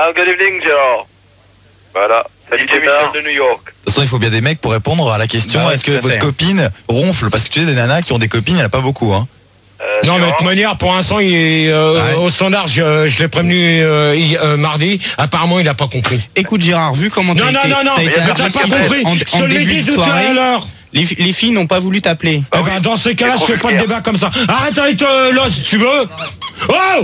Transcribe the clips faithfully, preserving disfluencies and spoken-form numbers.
Ah, good evening, Gérard. Voilà. Salut, D J Michel de New York. De toute façon, il faut bien des mecs pour répondre à la question. Bah, est-ce que votre copine ronfle? Parce que tu sais, des nanas qui ont des copines, il n'y en a pas beaucoup. Hein. Euh, non, mais de toute manière, pour l'instant, il est euh, ouais. au standard. Je, je l'ai prévenu euh, euh, mardi. Apparemment, il n'a pas compris. Écoute, Gérard, vu comment non, non, non, non, mais t'as pas compris. En, je te l'ai dit tout à l'heure. Les, les filles n'ont pas voulu t'appeler. Ah, eh ben, oui, dans ces cas-là, je fais pas de débat comme ça. Arrête avec euh, l'os, tu veux? Oh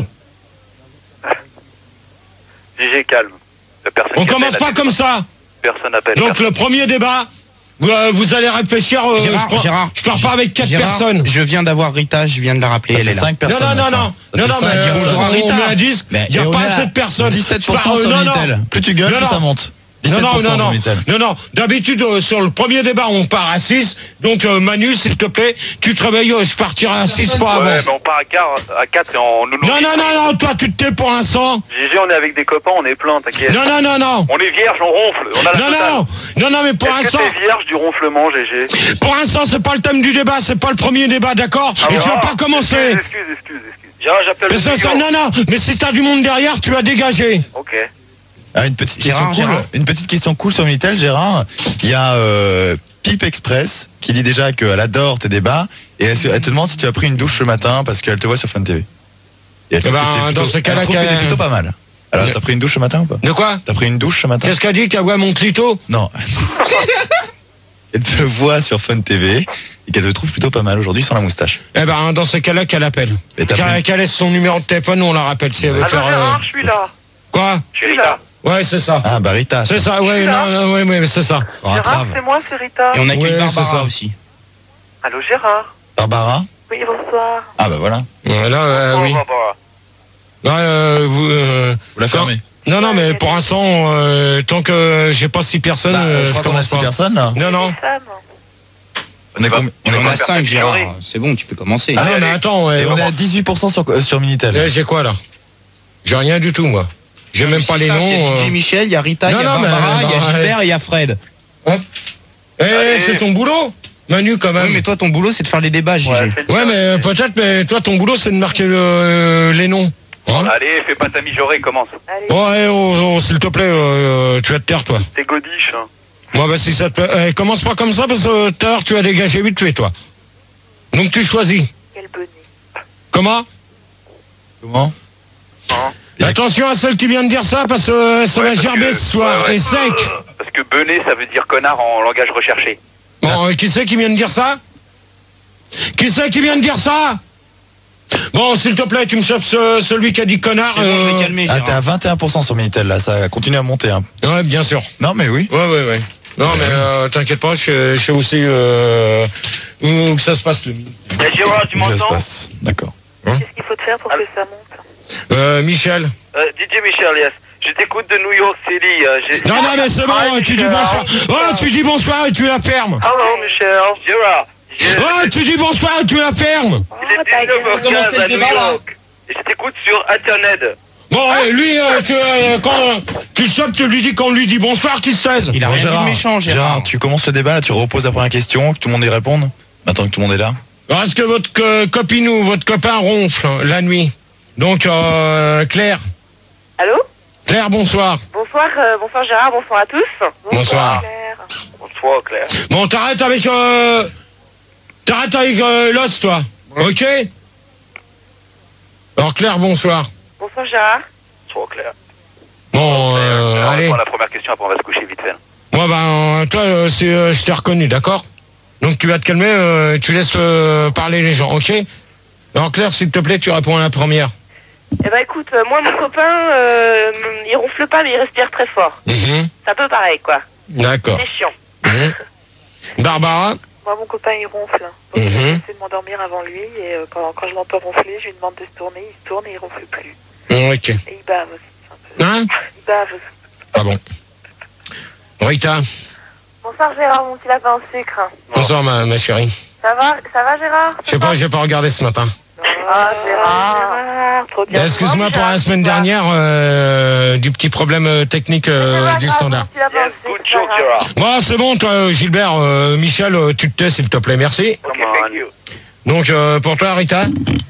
J G, calme. On commence pas comme ça. Personne n'appelle. Donc personne. Le premier débat, vous, euh, vous allez réfléchir. Euh, Gérard, je, Gérard, je pars pas avec quatre Gérard, personnes. Je viens d'avoir Rita, je viens de la rappeler. Ça elle est là. cinq personnes. Non, non, non, non, non, non, mais bonjour à Rita. On met un disque. Il n'y a pas assez de personnes. dix-sept pour cent sur Minitel. Plus tu gueules, plus ça monte. Non, non, non, non, non, non. D'habitude, euh, sur le premier débat, on part à six. Donc, euh, Manu, s'il te plaît, tu te réveilles, euh, je partirai à six pas avant. Ouais, mais on part à quatre et on nous. Non, non, non, non, toi, tu te tais pour un sang. G G, on est avec des copains, on est plein, t'inquiète. Non, non, non, non. On est vierge, on ronfle. On a la non, non, non, non, mais pour un sang. T'es vierge du ronflement, G G. Pour l'instant, c'est pas le thème du débat, c'est pas le premier débat, d'accord? Ah, et tu vas ah, pas commencer. Excuse, excuse, excuse, excuse. Gérard, j'appelle le ça, ça, non, non, mais si t'as du monde derrière, tu vas dégager. Ok. Ah, une petite Gérard, question cool. Gérard. Une petite question cool sur Minitel, Gérard. Il y a euh, Pipe Express qui dit déjà qu'elle adore tes débats et elle, elle te demande si tu as pris une douche ce matin parce qu'elle te voit sur Fun T V. Et elle trouve bah, que t'es plutôt, dans ce cas-là, elle trouve que t'es plutôt pas mal. Alors, t'as pris une douche ce matin ou pas? De quoi? T'as pris une douche ce matin? Qu'est-ce qu'elle dit? Qu'elle voit mon clito? Non. Elle te voit sur Fun T V et qu'elle te trouve plutôt pas mal aujourd'hui sans la moustache. Eh ben, dans ces cas-là, qu'elle appelle. Qu'elle qu laisse son numéro de téléphone, on la rappelle si elle veut ah faire. Non, Gérard, euh... je suis là. Quoi? Je suis là. Ouais, c'est ça. Ah, bah Rita. C'est ça, ouais, non, non, ouais, ouais, c'est ça. Gérard, c'est moi, c'est Rita. Et on accueille ouais, Barbara aussi. Allô, Gérard. Barbara? Oui, bonsoir. Ah, bah voilà. Ouais, là, euh, bonsoir, oui. Barbara. Là, euh, vous, euh, vous la fermez. Non, non, mais pour l'instant, euh, tant que j'ai pas six personnes, bah, euh, je, je commence six pas. personnes là. Non, non. On est, com... on est on a cinq, Gérard. C'est bon, tu peux commencer. Ah, non, mais attends. Et ouais, on est à dix-huit pour cent sur, sur Minitel. J'ai quoi là? J'ai rien du tout, moi. J'ai même pas les ça, noms. Il y a D J euh... Michel, il y a Rita, il y a Barbara, il y a Gilbert et il y a Fred. Hop. Eh, c'est ton boulot, Manu, quand même. Oui, mais toi, ton boulot, c'est de faire les débats, G G. Ouais, ouais mais peut-être, mais toi, ton boulot, c'est de marquer le, euh, les noms. Hein? Allez, fais pas ta mijaurée, commence. Allez. Ouais, oh, oh, s'il te plaît, euh, tu vas te taire, toi. T'es godiche, hein. Moi, bah, si ça te plaît. Eh, commence pas comme ça, parce que tout à l'heure, tu vas dégager vite fait, toi. Donc, tu choisis. Quel bonnet. Comment? Comment? Hein? Attention à celle qui vient de dire ça, parce que euh, ça ouais, va gerber que, ce soir, ouais, ouais, et sec. Parce que benet, ça veut dire connard en langage recherché. Bon, euh, qui c'est qui vient de dire ça? Qui c'est qui vient de dire ça? Bon, s'il te plaît, tu me chauffes ce, celui qui a dit connard. Bon, euh... je vais calmer, ah, t'es à vingt et un pour cent sur Minitel, là, ça continue à monter. Hein. Ouais, bien sûr. Non, mais oui. Ouais, ouais, ouais. Non, mais euh, t'inquiète pas, je, je sais aussi euh, où que ça se passe le midi. Eh, Gérard, tu m'entends? D'accord. Hein? Qu'est-ce qu'il faut faire pour ah. que ça monte? Euh, Michel. Euh, D J Michel, yes. Je t'écoute de New York City. Euh, non, non, mais c'est bon, ah, tu dis bonsoir. Oh, tu dis bonsoir et tu la fermes. Hello, Michel. Gérard. Oh, tu dis bonsoir et tu la fermes. Oh, il est dix-neuf heures quinze à New York. Et je t'écoute sur Internet. Bon, ah, lui, euh, tu, euh, quand tu le chopes, tu lui dis qu'on lui dit bonsoir, qu'il se taise. Il a rien Gérard, dit méchant, Gérard. Gérard, tu commences le débat, là, tu reposes la première question, que tout le monde y réponde. Maintenant que tout le monde est là. Alors, est-ce que votre euh, copine ou votre copain ronfle hein, la nuit? Donc, euh, Claire. Allô? Claire, bonsoir. Bonsoir, euh, bonsoir Gérard, bonsoir à tous. Bonsoir. Bonsoir Claire. Bonsoir, Claire. Bon, t'arrêtes avec... Euh, t'arrêtes avec euh, l'os, toi. Ok? Alors, Claire, bonsoir. Bonsoir Gérard. Bonsoir, Claire. Bon, euh, Claire, allez. la première question, après on va se coucher vite fait. Moi, ben, toi, euh, c'est, euh, je t'ai reconnu, d'accord? Donc, tu vas te calmer, euh, tu laisses euh, parler les gens, ok? Alors, Claire, s'il te plaît, tu réponds à la première. Eh ben, écoute, euh, moi, mon copain, euh, il ronfle pas, mais il respire très fort. Mm-hmm. C'est un peu pareil, quoi. D'accord. C'est chiant. Mm-hmm. Barbara? Moi, mon copain, il ronfle. Donc, mm-hmm. j'essaie de m'endormir avant lui, et euh, quand, quand je l'entends ronfler, je lui demande de se tourner, il se tourne et il ronfle plus. Ok. Et il bave aussi. Un peu... Hein? Il bave aussi. Ah bon. Rita? Bonsoir Gérard, mon petit lapin au sucre. Bonsoir, ma, ma chérie. Ça va, ça va Gérard? Je sais pas, j'ai pas regardé ce matin. Ah, Gérard, trop bien. Excuse-moi pour la semaine dernière euh, du petit problème euh, technique euh, du standard. Yes, good joke, Gérard. Bon, c'est bon, toi, Gilbert. Euh, Michel, euh, tu te tais, s'il te plaît, merci. Okay, thank you. Donc, euh, pour toi, Rita?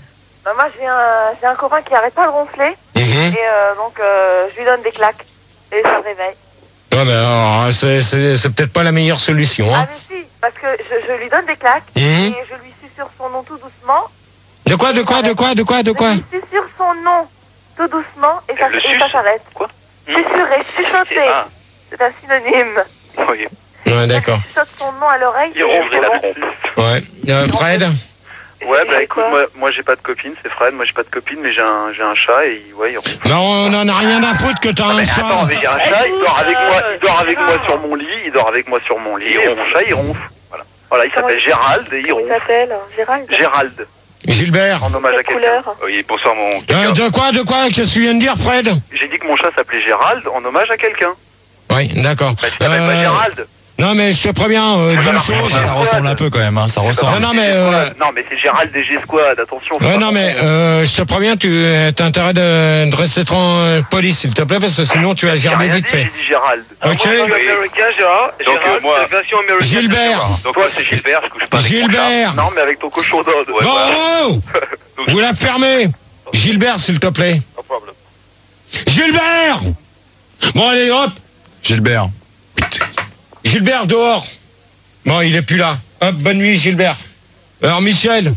Bah moi j'ai un, j'ai un copain qui arrête pas de ronfler. Mhm. Et euh, donc euh, je lui donne des claques. Et ça le réveille. Ouais, mais alors, c'est, c'est, c'est peut-être pas la meilleure solution, Ah hein. mais si, parce que je, je lui donne des claques. Mhm. Et je lui susurre son nom tout doucement. De quoi, de quoi, de quoi, de quoi, de quoi? Je lui susurre son nom tout doucement et ça, Elle le et ça suce. s'arrête. Quoi? Susurrer, chuchoter. Ah, C'est un synonyme. oui. Ouais, d'accord. Je chuchote son nom à l'oreille. Il ronfle la trompe. Ouais. Euh, Fred? Ouais, bah C'est écoute, quoi moi, moi j'ai pas de copine, c'est Fred, moi j'ai pas de copine, mais j'ai un, j'ai un chat et il- ouais, il ronfle. Non, on en a rien à foutre que t'as un Mais chat. attends, mais j'ai un chat, il dort avec moi, il dort avec moi sur mon lit, il dort avec moi sur mon lit, et mon chat il ronfle. Voilà. Voilà, il s'appelle Gérald et il Comment il ronfle. s'appelle Gérald. Gérald, Gilbert. en hommage à Quelle quelqu'un. couleur Oui, bonsoir mon... Euh, de quoi, de quoi? Qu'est-ce que tu viens de dire, Fred? J'ai dit que mon chat s'appelait Gérald en hommage à quelqu'un. Oui, d'accord. Bah, tu t'appelles pas Euh, Gérald. non, mais je te préviens euh, d'une Alors, chose. Ça ressemble un peu quand même, hein, ça Non, ressemble. non, mais, euh, Non, mais c'est Gérald des G-Squad, attention. faut ouais, pas non, mais confondre. euh, je te préviens, tu as intérêt de, de rester en police, s'il te plaît, parce que sinon tu vas J'ai gerber rien vite dit, fait. j'ai dit Gérald. Ok. Oui. Américain, Gérard. Donc, euh, Gérald, moi- c'est la version américaine. Gilbert. Donc moi c'est Gilbert, je couche pas avec mon chat. Gilbert. Non, mais avec ton cochon d'ode. Ouais, Bon, voilà. oh, Donc, vous la fermez. Gilbert, s'il te plaît. no problem. Gilbert. Bon, allez, hop. Gilbert. Gilbert, dehors. Bon, il est plus là. Hop, bonne nuit, Gilbert. Alors, Michel.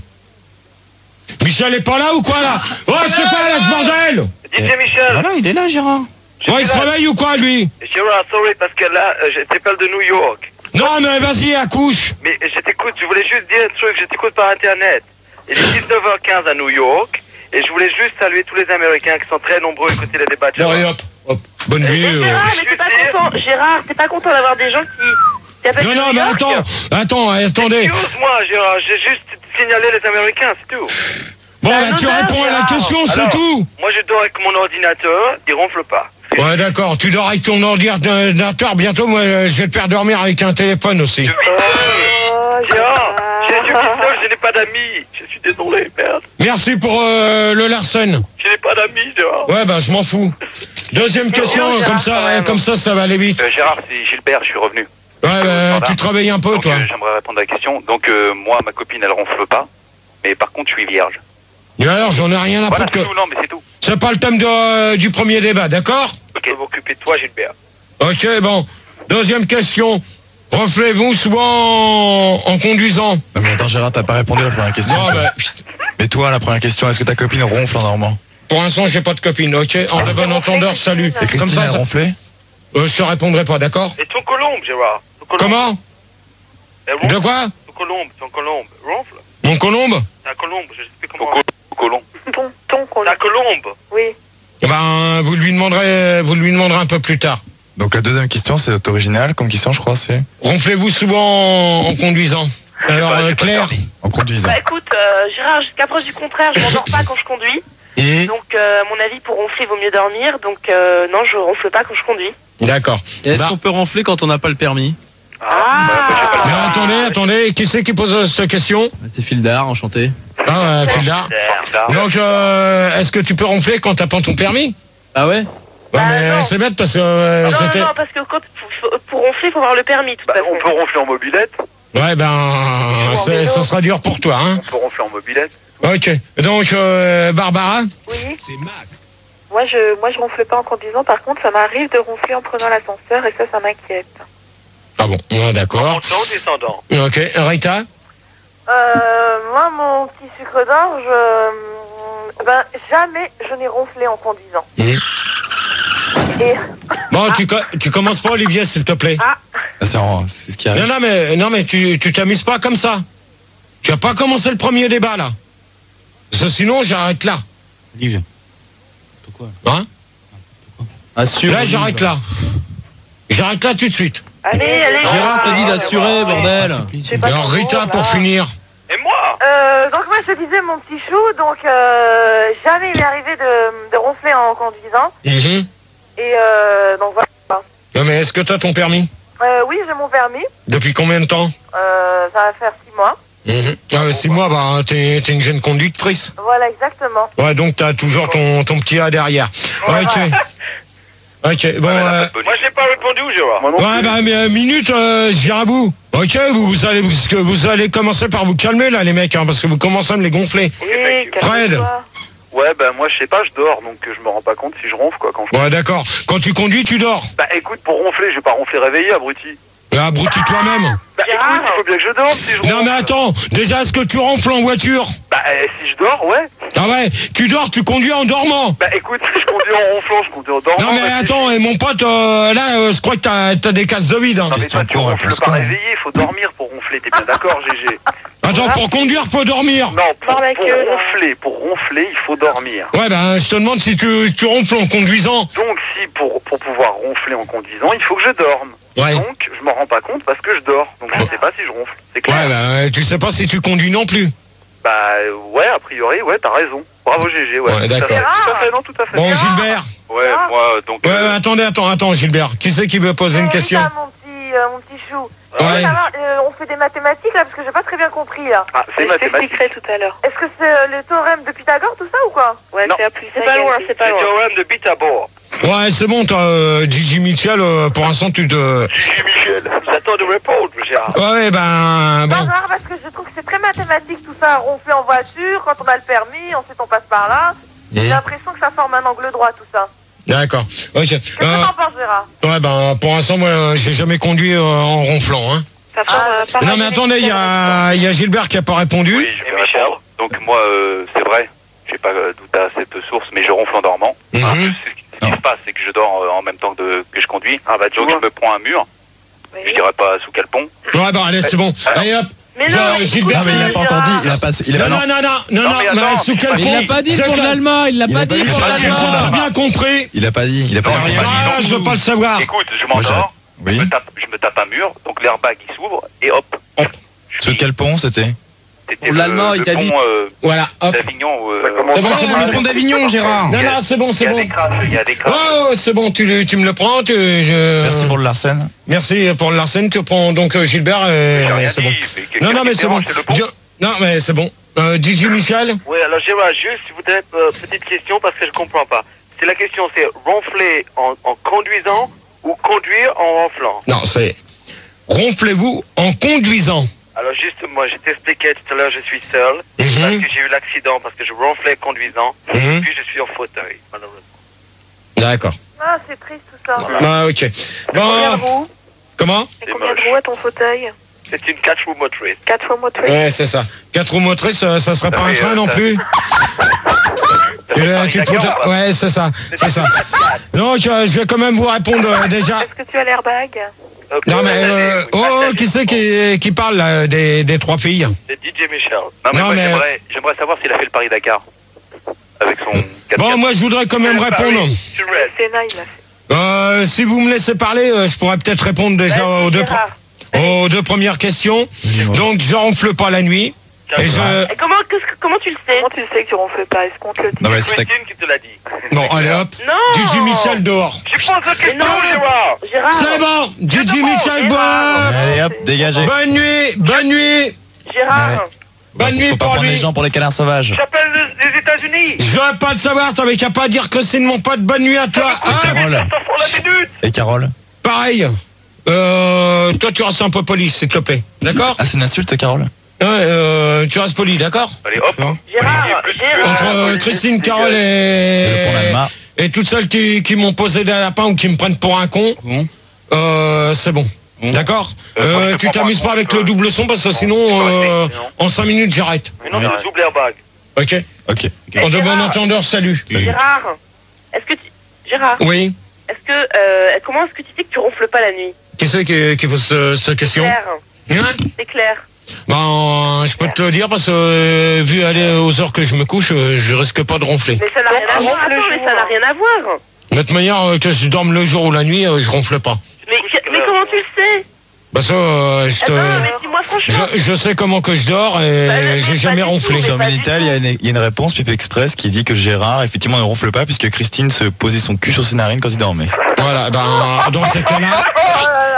Michel est pas là ou quoi, là? Oh, c'est quoi, là, ce bordel? D J Michel, Voilà, il est là, Gérard. je Ouais, suis il se là. réveille ou quoi, lui? Gérard, sorry, parce que là, euh, je t'appelle de New York. Non, mais vas-y, accouche. Mais je t'écoute, je voulais juste dire un truc, je t'écoute par Internet. Il est dix-neuf heures quinze à New York, et je voulais juste saluer tous les Américains qui sont très nombreux à écouter les débats de Bon, Gérard. et hop, hop. Bonne nuit. Mais euh. Gérard, mais t'es pas content. Gérard, t'es pas content d'avoir des gens qui. qui appellent Non, de non, New mais York attends, attends, attendez. Excuse-moi, Gérard, j'ai juste signalé les Américains, c'est tout. Bon, Bah, bah, tu non, réponds à la Gérard. question, c'est Alors. tout. Moi, je dors avec mon ordinateur, il ronfle pas. Ouais, d'accord, tu dors avec ton ordinateur, bientôt, moi, euh, je vais te faire dormir avec un téléphone aussi. Je vis Oh, seul. Gérard, je suis Gérard. seul, je n'ai pas d'amis. Je suis désolé, merde. Merci pour euh, le Larsen. Je n'ai pas d'amis, Gérard. Ouais, bah, je m'en fous. Deuxième question, Gérard, comme quand ça, même. comme ça, ça va aller vite. Euh, Gérard, c'est Gilbert, je suis revenu. Ouais, bah, tu te réveilles un peu, Donc, toi. euh, j'aimerais répondre à la question. Donc, euh, moi, ma copine, elle ronfle pas. Mais par contre, je suis vierge. Et alors, j'en ai rien à Voilà, foutre c'est que... tout, non, mais c'est tout. C'est pas le thème de, euh, du premier débat, d'accord? Ok, je vais m'occuper de toi, Gilbert. Ok, bon. Deuxième question. Reflez-vous souvent en, en conduisant? Non mais attends Gérard, t'as pas répondu à la première question. Non, toi. bah, Mais toi, la première question, est-ce que ta copine ronfle en normand? pour l'instant, j'ai pas de copine, ok? En de bon entendeur, salut. Et Comme Christine ça, a ça- ronflé? euh, je te répondrai pas, d'accord? Et ton colombe, Gérard. Ton colombe. Comment? Elle ronfle. De quoi? Ton colombe, ton colombe. Ronfle. Mon colombe? C'est un colombe, je sais plus comment. Ton colon. Ton, ton qu'on C'est un colombe. Oui. Ben, vous lui demanderez, vous lui demanderez un peu plus tard. Donc la deuxième question, c'est original comme question, je crois, c'est Ronflez-vous souvent en, en conduisant? Alors, pas- euh, j'ai pas Claire? permis. en conduisant. Bah écoute, euh, Gérard, jusqu'à preuve du contraire, je m'endors pas quand je conduis. Hum, Donc, euh, à mon avis, pour ronfler, il vaut mieux dormir. Donc, euh, non, je ronfle pas quand je conduis. D'accord. Et est-ce Bah, qu'on peut ronfler quand on n'a pas le permis? Ah, bah, moi, j'ai pas mais le attendez, attendez, qui c'est qui pose euh, cette question? C'est Fildar, enchanté. Ah, euh, Fildar. permis. Donc, euh, est-ce que tu peux ronfler quand t'as pas ton permis? Ah ouais? Ouais, Bah, mais non. c'est bête parce que euh, non, non, c'était... non, parce que quand, pour, pour ronfler, il faut avoir le permis, tout Bah, à on fait. peut ronfler en mobilette. Ouais, ben, en c'est- vélo. ça sera dur pour toi, hein. On peut ronfler en mobilette. Ok. Donc, euh, Barbara? Oui. Moi, je, moi, je ronfle pas en conduisant. Par contre, ça m'arrive de ronfler en prenant l'ascenseur et ça, ça m'inquiète. Ah bon, ouais, d'accord. Montant ou descendant? Ok, Rita? Euh, moi, mon petit sucre d'orge, euh, ben, jamais je n'ai ronflé en conduisant. Mhm. Et, Bon, tu, co- tu commences pas, Olivier, s'il te plaît. ah, Ah, c'est en- c'est ce qui Non, arrive. non, mais, non, mais tu tu t'amuses pas comme ça. Tu vas pas commencer le premier débat, là. Parce que sinon, j'arrête là. Olivier. Pourquoi? Hein? Assure. Là, j'arrête là. J'arrête là tout de suite. allez, allez. Gérard te dit d'assurer, bordel. C'est pas Alors, trop Rita, drôle, pour là. finir. Et moi? Euh, donc moi je te disais mon petit chou, donc euh, jamais il m'est arrivé de, de ronfler en conduisant. Mhm. Et euh, donc voilà. Non, mais est-ce que t'as ton permis? Euh, oui, j'ai mon permis. Depuis combien de temps? Euh, ça va faire six mois. Mhm. Ah, six mois, bah, t'es t'es une jeune conductrice. Voilà, exactement. Ouais, donc t'as toujours ton, ton petit A derrière. Voilà. Ok. Ok, bon. Ouais, mais Euh... pas de bonus. Moi, j'ai pas répondu, Gérard. Moi non Ouais, plus. bah, mais euh, minute, euh, je viens à bout. Ok, vous, vous allez, parce que vous allez commencer par vous calmer là, les mecs, hein, parce que vous commencez à me les gonfler. Oui, Fred. calme-toi. Ouais, bah moi je sais pas, je dors, donc euh, je me rends pas compte si je ronfle quoi quand je... Ouais, d'accord. Quand tu conduis, tu dors. Bah écoute, pour ronfler, je vais pas ronfler réveillé, abruti. Ah, abrutis toi-même. Bah Gérard. écoute, il faut bien que je dorme si je ronfle. Non, mais attends, déjà, est-ce que tu ronfles en voiture? Bah euh, si je dors, ouais. Ah ouais, tu dors, tu conduis en dormant. Bah écoute, si je conduis en ronflant, je conduis en dormant. Non, mais bah, si- attends, et mon pote, euh, là, euh, je crois que t'as t'as des cases de vide. Hein. Non mais Question toi tu con, ronfles réponse pas con. réveillé, il faut dormir pour ronfler, t'es bien d'accord G G? Attends, pour conduire, faut dormir. Non, pour, Par la pour queue, là. ronfler, pour ronfler, il faut dormir. Ouais, ben, je te demande si tu, tu ronfles en conduisant. Donc si pour, pour pouvoir ronfler en conduisant, il faut que je dorme. Ouais. Donc je m'en rends pas compte parce que je dors. Donc je sais pas si je ronfle. C'est clair. Ouais, ben, tu sais pas si tu conduis non plus. Bah euh, ouais, a priori, ouais, t'as raison. Bravo G G, ouais. Ouais, tout, à d'accord. fait, tout à fait, non, tout à fait. Bon, Gilbert. Ouais, Ah. moi, donc... Ouais, euh, ouais, attendez, attends, attends, Gilbert. Qui c'est qui veut poser une Euh, question? Rita, mon petit, euh, mon petit chou. Ouais. Je veux savoir, euh, on fait des mathématiques là parce que j'ai pas très bien compris là. Ah, c'est mathématique. tout à l'heure. Est-ce que c'est euh, le théorème de Pythagore tout ça ou quoi? Ouais, Non. c'est A plus C'est pas loin, c'est pas Le loin. théorème de Pythagore. Ouais, c'est bon, toi, euh, Gigi Mitchell, euh, pour l'instant, tu te... Gigi Michel. J'attends de répondre, Gérard. Ouais, ben, Pas bon. grave parce que je trouve que c'est très mathématique tout ça, ronfler en voiture, quand on a le permis, ensuite on passe par là. J'ai l'impression que ça forme un angle droit tout ça. D'accord. Ok. Qu'est-ce que Euh, t'en penses Gérard? ouais, ben, pour l'instant, moi, euh, j'ai jamais conduit euh, en ronflant, hein. Ça forme Ah, non, mais attendez, il y a, il y a Gilbert qui a pas répondu. Oui, je Et vais Michel. répondre. Donc moi, euh, c'est vrai, je sais pas euh, d'où t'as cette source, mais je ronfle en dormant. Mhm. Enfin, ce qui- ce qui se passe, c'est que je dors euh, en même temps que, que je conduis. Ah bah tu Donc vois. je me prends un mur, je dirais pas sous quel pont. Ouais, bah, allez, c'est bon. Allez, hop. Mais Je- non, mais Gilbert, Non, mais il a pas encore dit. Il a pas. Il a Non, pas. non, non, non, non, Non, non, mais mais attends, sous quel il pont? Il l'a pas dit C'est pour quel- l'allemand, il l'a Il a pas pas dit dit pour sur la Ah, l'allemand. j'ai pas bien compris. Il a pas dit. Il a pas Non, dit. il a pas dit. Ah, je veux pas le savoir. Écoute, je Moi, m'endors, je, Oui. me tape, je me tape un mur, donc l'airbag il s'ouvre, et hop. Hop. Je Sous suis- quel pont c'était? C'était Pour le- l'allemand, le Italie. pont euh, Voilà, hop. d'Avignon. euh, Ça commence C'est bon, par- c'est bon, Ah, c'est bon. d'Avignon, Gérard. Non, non, c'est bon, Il y c'est a bon. des crasses, il y a des crasses. Oh, c'est bon, tu, le- tu me le prends. Tu, je... Merci pour le Larsen. Merci pour le Larsen. Tu prends donc euh, Gilbert. Et... J'ai rien C'est dit, bon. mais quelqu'un Non, non, mais qui c'est bon. dérange, le pont. Je- Non, mais c'est bon. Euh, Gigi Michel. Oui, alors Gérard, juste, je voudrais euh, petite question parce que je comprends pas. C'est la question, c'est ronfler en, en conduisant ou conduire en ronflant. Non, c'est ronflez-vous en conduisant. Alors juste, moi, je t'expliquais tout à l'heure, je suis seul parce Mhm. que j'ai eu l'accident parce que je ronflais conduisant. Mhm. Puis je suis en fauteuil, malheureusement. D'accord. Ah, c'est triste tout ça. Ah, ok. Combien de Bon, roues? comment? Et C'est combien de moche. roues à ton fauteuil? C'est une quatre roues motrice. Quatre roues motrices. Ouais, c'est ça. Quatre roues motrices, ça, ça serait pas Ça un fait, train euh, non ça- plus. Ça Tu, fait le- Paris tu te Dakar, fous- quoi. Ouais, c'est ça. C'est ça. Donc, euh, je vais quand même vous répondre euh, déjà. Est-ce que tu as l'airbag? Euh, Non, mais. partagez, euh, oui, oh, partagez. qui c'est qui, qui parle là, des, des trois filles? C'est D J Michel. Non, mais Non, moi, mais- j'aimerais, j'aimerais savoir s'il a fait le Paris-Dakar. Avec son quatre Bon, quatre. moi, je voudrais quand même répondre. Tu restes. Sénat, il a fait. Euh, si vous me laissez parler, euh, je pourrais peut-être répondre déjà Vas-y, aux deux, Gérard. aux deux premières questions. Donc, je ronfle pas la nuit. Et je. Et comment, qu'est-ce que- comment tu le sais? Comment tu le sais que tu ronfles pas? Est-ce qu'on te le dit? Non, mais est-ce que t'as. Christine qui te l'a dit. Bon, allez hop. Non! Gigi Michel dehors. Je pose la question, non. Gérard. Gérard! C'est bon. Gigi demande, Michel Gérard. boire. Allez hop, dégagez. Bonne nuit. Bonne nuit. Gérard! Bonne nuit Faut pas pour prendre lui. les gens pour les canards sauvages. J'appelle les, les États-Unis. Je veux pas le savoir, t'avais qu'à pas dire Christine, mon pote, bonne nuit à toi. Et Hein Carole. Ça prend la minute. Et Carole. Pareil. Euh, toi, tu restes un peu poli, s'il te plaît. D'accord? Ah, c'est une insulte, Carole. Ouais, euh, tu restes poli, d'accord? Allez, hop. Gérard! plus- Gérard! Entre euh, Christine, Carole Et le pont et, d'Alma. et toutes celles qui, qui m'ont posé des lapins ou qui me prennent pour un con, Bon. euh, c'est bon. D'accord? Euh, moi, je Euh, te tu prends pour un t'amuses con, pas avec je- le double son parce que sinon, euh, en cinq minutes, j'arrête. Mais non, Ouais. c'est le double airbag. Ok? Ok. En de bon Gérard. entendeur, salut. Gérard! Est-ce que tu... Gérard! Oui? Est-ce que... Euh, comment est-ce que tu sais que tu ronfles pas la nuit? Qui c'est qui, qui pose euh, cette question? Claire. Hein? C'est clair. Ben, je peux te le dire parce que euh, vu aller aux heures que je me couche, euh, je risque pas de ronfler. Mais ça n'a rien à voir. Attends, mais ça n'a rien à voir. De toute manière, euh, que je dorme le jour ou la nuit, euh, je ronfle pas. Mais, mais comment tu le sais? Parce que euh, je, te- Attends, mais dis-moi franchement. je, je sais comment que je dors et Bah, mais j'ai pas jamais du tout, ronflé. mais Sur pas du Minitel, il y, a une- il y a une réponse Pipe Express qui dit que Gérard, effectivement, ne ronfle pas puisque Christine se posait son cul sur ses narines quand il dormait. Voilà, ben, dans ces cas-là, Oh là là.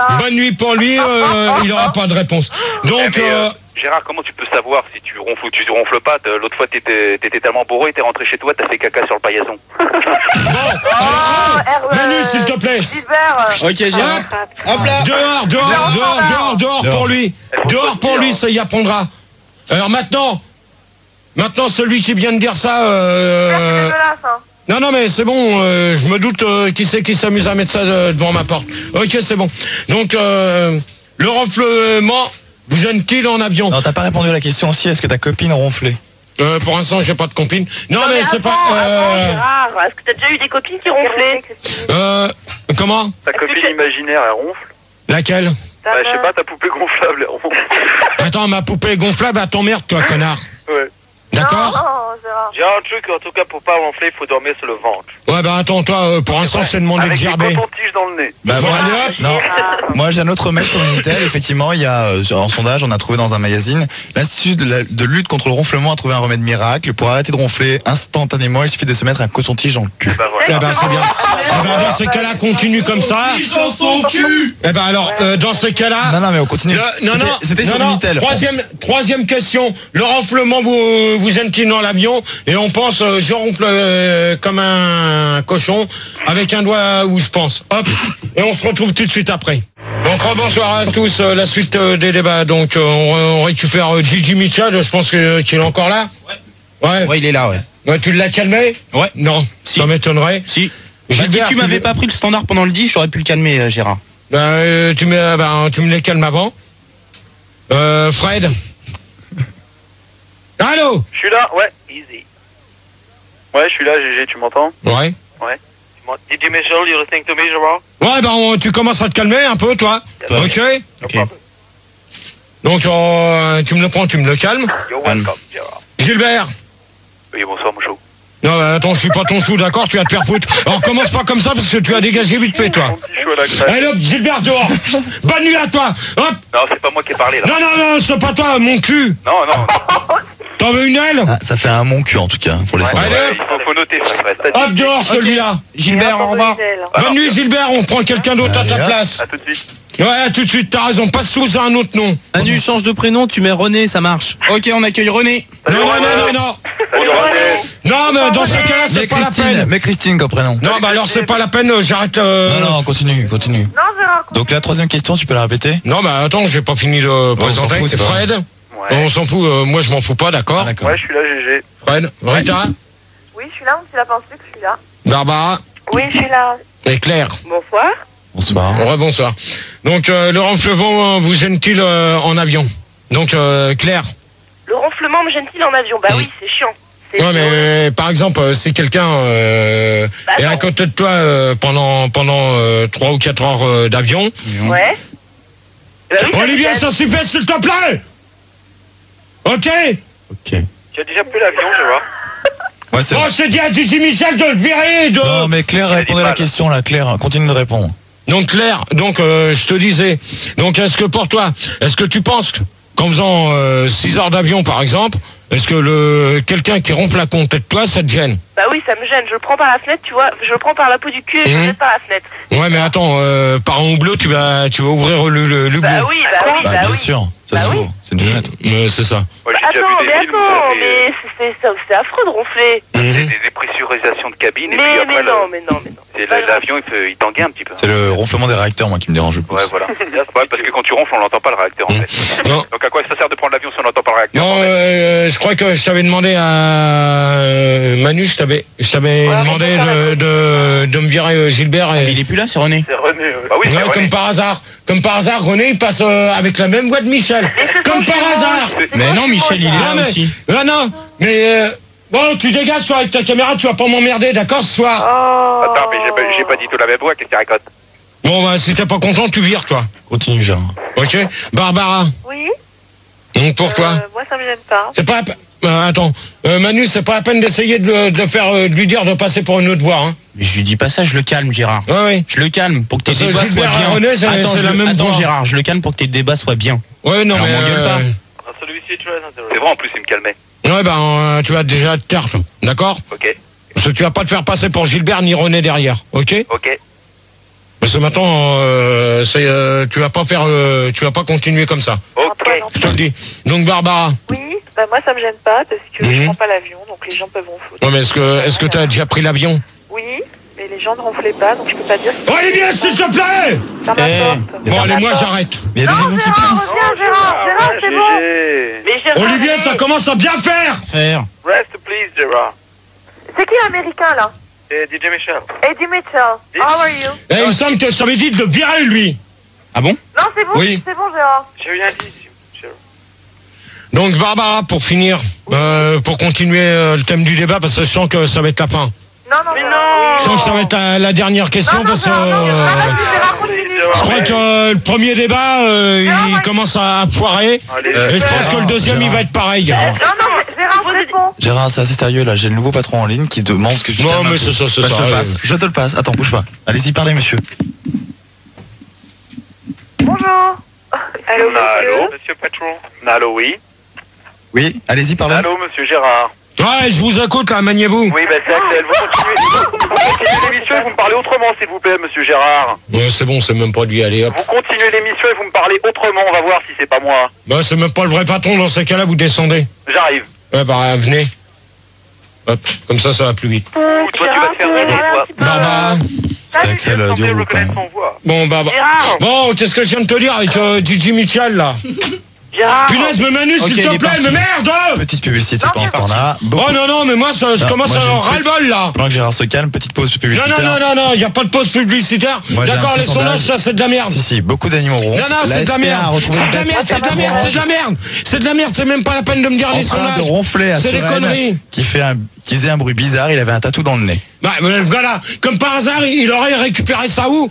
Gérard. bonne nuit pour lui, euh, il n'aura pas de réponse. Donc, Eh, mais, euh, euh, Gérard, comment tu peux savoir si tu ronfles ou tu ronfles pas? T'es- L'autre fois, t'étais t'étais tellement bourré, t'es rentré chez toi, t'as fait caca sur le paillasson. bon, Oh, R- Manu, euh, s'il te plaît. Gilbert. euh, Ok, Gérard. Hop là. Dehors, dehors, dehors, dehors, dehors Dehors. pour lui. Dehors pour lui, ça y apprendra. Alors maintenant, maintenant celui qui vient de dire ça, C'est euh, dégueulasse, hein. non, non, mais c'est bon, euh, je me doute euh, qui c'est qui s'amuse à mettre ça euh, devant ma porte. Ok, c'est bon. Donc, euh, le ronflement, vous gêne-t-il en avion? Non, t'as pas répondu à la question aussi, est-ce que ta copine ronflait? euh, Pour l'instant, j'ai pas de copine. Non, Non, mais c'est attends, pas... attends, Euh, Gérard, est-ce que t'as déjà eu des copines qui ronflaient? euh, comment? Ta copine imaginaire, elle ronfle? Laquelle? Ta Bah, je sais meuf. pas, ta poupée gonflable, elle ronfle. Attends, ma poupée gonflable, à ton merde, toi, connard. Ouais. D'accord? Non, non, Gérard. J'ai un truc, en tout cas, pour pas ronfler, il faut dormir sur le ventre. Ouais, bah attends, toi, euh, pour l'instant, je t'ai demandé de Avec des gerber. cotons-tiges dans le nez. Bah Bon, moi, allez, hop. non. Ah. Moi j'ai un autre remède sur le Minitel, effectivement, il y a euh, en sondage, on a trouvé dans un magazine, l'Institut de, la- de lutte contre le ronflement a trouvé un remède miracle. Pour arrêter de ronfler instantanément, il suffit de se mettre un coton-tige dans le cul. Bah Eh voilà. ben c'est bien. Eh ben dans ces cas-là, continue comme ça. Dans son cul. Eh ben alors, euh, dans ces cas-là. Non, non, mais on continue. le- non, non, C'était- C'était non, sur le non. Minitel. Troisième, troisième question. Le ronflement vous, vous gêne-t-il dans l'avion? Et on pense, euh, je ronfle euh, comme un cochon, avec un doigt où je pense. Hop. Et on se retrouve tout de suite après. Donc bonsoir à tous, euh, la suite euh, des débats. Donc euh, on, on récupère euh, Gigi Mitchell, je pense que- qu'il est encore là. Ouais. Ouais. Ouais, il est là, ouais. Ouais, tu l'as calmé? Ouais. Non, Si. ça m'étonnerait. Si. Bah, si Gilbert, tu tu m'avais veux- pas pris le standard pendant le dix, j'aurais pu le calmer, euh, Gérard. Ben, euh, tu, me, ben, tu me les calmes avant. Euh, Fred. Allô? Je suis là, ouais, easy. Ouais, je suis là, G G, tu m'entends? Ouais. Did you Michel, you listening to me, Gérard? Ouais, ben, on- tu commences à te calmer un peu, toi. Ouais. Ok? Ok. Donc, euh, tu me le prends, tu me le calmes. Yo, welcome, Gérard. Gilbert. Oui, bonsoir, mon chou. Non, euh, attends, je suis pas ton sou, d'accord? Tu vas te faire foutre. Alors, commence pas comme ça parce que tu as dégagé vite fait, toi. Mon petit chou à la crème. Allez, hop, Gilbert, dehors. Bonne nuit à toi. Hop. Non, c'est pas moi qui ai parlé, là. Non, non, non, c'est pas toi, mon cul. Non, non. T'en veux une aile? Ah, ça fait un mon cul en tout cas, pour les Ouais, sondages. Allez, ouais, il faut, faut noter ça, Fred. Hop, dehors, celui-là. Gilbert, au revoir. Bonne nuit, Gilbert, on prend quelqu'un d'autre à ta Allez, hop. place. À tout de suite. Ouais, à tout de suite, t'as raison, passe sous un autre nom. Manu, change de prénom, tu mets René, ça marche. Ok, on accueille René. Non, non, non, non, non. Salut, René. Non, mais dans ce cas-là, c'est Mais pas la Christine, peine. mais Christine comme prénom. Non, bah alors c'est pas la peine, euh, j'arrête. euh, Non, non, continue, continue. Non, Gérard. Donc la troisième question, tu peux la répéter? Non, bah attends, j'ai pas fini de s'en présenter. fout, c'est pas Fred, Ouais. on s'en fout, euh, moi je m'en fous pas, d'accord? Ah, d'accord. Ouais, je suis là, G G. Fred, Rita, Oui, je suis là, mon petit lapin sucre, je suis là. Barbara Oui, je suis là. et Claire. Bonsoir. Bonsoir. Ouais, bonsoir. Donc, euh, le ronflement euh, vous gêne-t-il euh, en avion? Donc, euh, Claire. Le ronflement me gêne-t-il en avion? Bah oui, c'est chiant. C'est Ouais, chiant. mais euh, par exemple, euh, si quelqu'un euh, Bah, est à non. côté de toi euh, pendant pendant euh, trois ou quatre heures euh, d'avion. Ouais. Bah oui, ça me Olivier, gêne. ça suffit, s'il te plaît. Ok. Ok. Tu as déjà pris l'avion, Gérard? Ouais, c'est Bon, je t'ai dit à Gigi Michel de le virer. De... Non, mais Claire Il a répondait dit à la mal. question là, Claire, continue de répondre. Donc Claire, donc euh, je te disais. Donc est-ce que pour toi, est-ce que tu penses qu'en faisant euh, six heures d'avion par exemple, est-ce que le quelqu'un qui ronfle à côté de toi, ça te gêne? Bah oui, ça me gêne. Je le prends par la fenêtre, tu vois. Je le prends par la peau du cul et je Mhm. le jette par la fenêtre. Ouais, mais attends, euh, par un hublot, tu vas tu vas ouvrir le le, le Bah hublot. oui, bah oui, Bah, bah bien oui. sûr, ça Bah se oui. voit, c'est une fenêtre. Euh, c'est ça. Ouais, Bah, j'ai déjà attends, vu des mais films où attends, ça fait, euh, mais c'est- c'est c'est affreux de ronfler. c'est Mhm. des dépressurisations de cabine et puis Mais, après, mais le- non, mais non, mais non. c'est Pas le- l'avion, il, fait- il tanguait un petit peu. C'est le ronflement des réacteurs, moi, qui me dérange le plus. Ouais, voilà. Ouais, parce que quand tu ronfles, on l'entend pas le réacteur en Mhm. fait. Non. Donc à quoi ça sert de prendre l'avion si on n'entend pas le réacteur? Non, euh, je crois que je t'avais demandé à euh, Manu, je t'avais je t'avais Ouais, demandé mais c'est de, de de me virer euh, Gilbert et Il est plus là, c'est René. C'est René. ouais. Bah oui, c'est Ouais, René. comme par hasard, comme par hasard, René il passe euh, avec la même voix de Michel. Mais c'est Comme ton par jumeau, hasard. c'est ton Mais non, jumeau, Michel, il est ça. là mais- aussi. Ah non, mais euh, bon, tu dégages toi avec ta caméra, tu vas pas m'emmerder, d'accord, ce soir. Oh. Attends, mais j'ai pas, j'ai pas dit tout la même voix, qu'est-ce qu'il raconte? Bon, bah si t'es pas content, tu vires toi. Continue, Gérard. Ok, Barbara. Oui. Donc pour toi, Euh, moi, ça me gêne pas. c'est pas. la pe- Euh, attends, euh, Manu, c'est pas la peine d'essayer de, le- de le faire, euh, de lui dire de passer pour une autre voix, hein. Mais je lui dis pas ça, je le calme, Gérard. Ouais, ouais. Je le calme pour que tes Parce que débats soient Gilbert bien. René, c'est- Attends, c'est je la le- même attends, voix. Gérard, je le calme pour que tes débats soient bien. Ouais, non Alors, mais. m'engueule pas. Ah, celui-ci est très intéressant. C'est vrai, en plus, il me calmait. Ouais, ben, euh, tu vas déjà te taire, toi. D'accord? Ok, Parce que tu vas pas te faire passer pour Gilbert ni René derrière, ok? ok. Parce Parce que maintenant, euh, c'est, euh, tu vas pas faire, euh, tu vas pas continuer comme ça. Ok. Je te le dis. Donc Barbara. Oui, bah moi ça me gêne pas parce que Mhm. je prends pas l'avion, donc les gens peuvent en foutre. Ouais, mais est-ce que, est-ce que t'as déjà pris l'avion? Oui, mais les gens ne ronflaient pas, donc je peux pas dire. Olivier, s'il te plaît! Ça m'importe. Bon, allez, moi j'arrête. Mais il y a des Non, avions qui Gérard, passent. reviens, Gérard, Gérard, c'est bon. Mais Gérard, Olivier, mais- ça commence à bien faire! Faire. Rest please, Gérard. C'est qui l'américain là? Et D J Michel. Eddie Mitchell. How are you? Eh, il me semble que ça veut dire de le virer, lui. Ah bon? Non, c'est bon, Oui. c'est bon, Gérard. J'ai rien dit, Gérard. Donc Barbara, pour finir, euh, pour continuer euh, le thème du débat, parce que je sens que ça va être la fin. Non, non, Mais Gérard. non. Je sens que ça va être la, la dernière question, Non, non, parce que Gérard, non, euh, Gérard, Gérard, continue. je crois que euh, le premier débat, euh, Non, il moi- commence à foirer. Allez, Euh, Et je pense que le deuxième, il Gérard. va être pareil. Non, non, Gérard, réponds. Gérard, c'est assez sérieux là. J'ai le nouveau patron en ligne qui demande ce que tu Non, calmes un mais peu. c'est ça, c'est Bah, ça. Je te le ouais. passe. Je te le passe. Attends, bouge pas. Allez-y, parlez, monsieur. Bonjour. Allô, Allô, monsieur. monsieur patron. Allô, oui. Oui, allez-y, parlez. Allô, monsieur Gérard. Ouais, je vous écoute, là, maniez-vous. Oui, bah c'est Axel. Vous continuez, vous continuez l'émission et vous me parlez autrement, s'il vous plaît, monsieur Gérard. Ouais, c'est bon, c'est même pas lui, allez, hop. Vous continuez l'émission et vous me parlez autrement. On va voir si c'est pas moi. Bah, c'est même pas le vrai patron, dans ces cas-là, vous descendez. J'arrive. Ouais, bah, venez. Hop, comme ça, ça va plus vite. Ouh, toi, tu vas te faire Gérard, virer, parler toi. un petit peu. Barbara. C'était Axel Je euh, semblais du groupe. reconnaître hein. son voix. Bon, bah, bah. Gérard, Bon, qu'est-ce que je viens de te dire avec euh, D J Mitchell, là? Gérard. Punaise, me Manu, Ok, s'il il te est plaît, parti. mais merde! Petite publicité Non, pendant ce mais- temps-là. Beaucoup- Oh non, non, mais moi, ça, je Non, commence moi, à j'ai avoir une petite- ras-le-bol, là. Pendant que Gérard se calme, petite pause Non, publicitaire. non, non, non, non, il n'y a pas de pause publicitaire. Moi, j'ai un D'accord, petit les sondages, sondage. ça, c'est de la merde. Si, si, beaucoup d'animaux ronds. Non, non, La c'est de la S P A a merde. retrouvé C'est une de la bête merde, c'est de la merde, c'est de la merde. C'est de la merde, c'est même pas la peine de me dire les en train de sondages. ronfler à C'est des Suresnes, conneries. qui fait un, qui faisait un bruit bizarre. Il avait un tatou dans le nez. Bah, mais voilà, comme par hasard, il aurait récupéré ça où?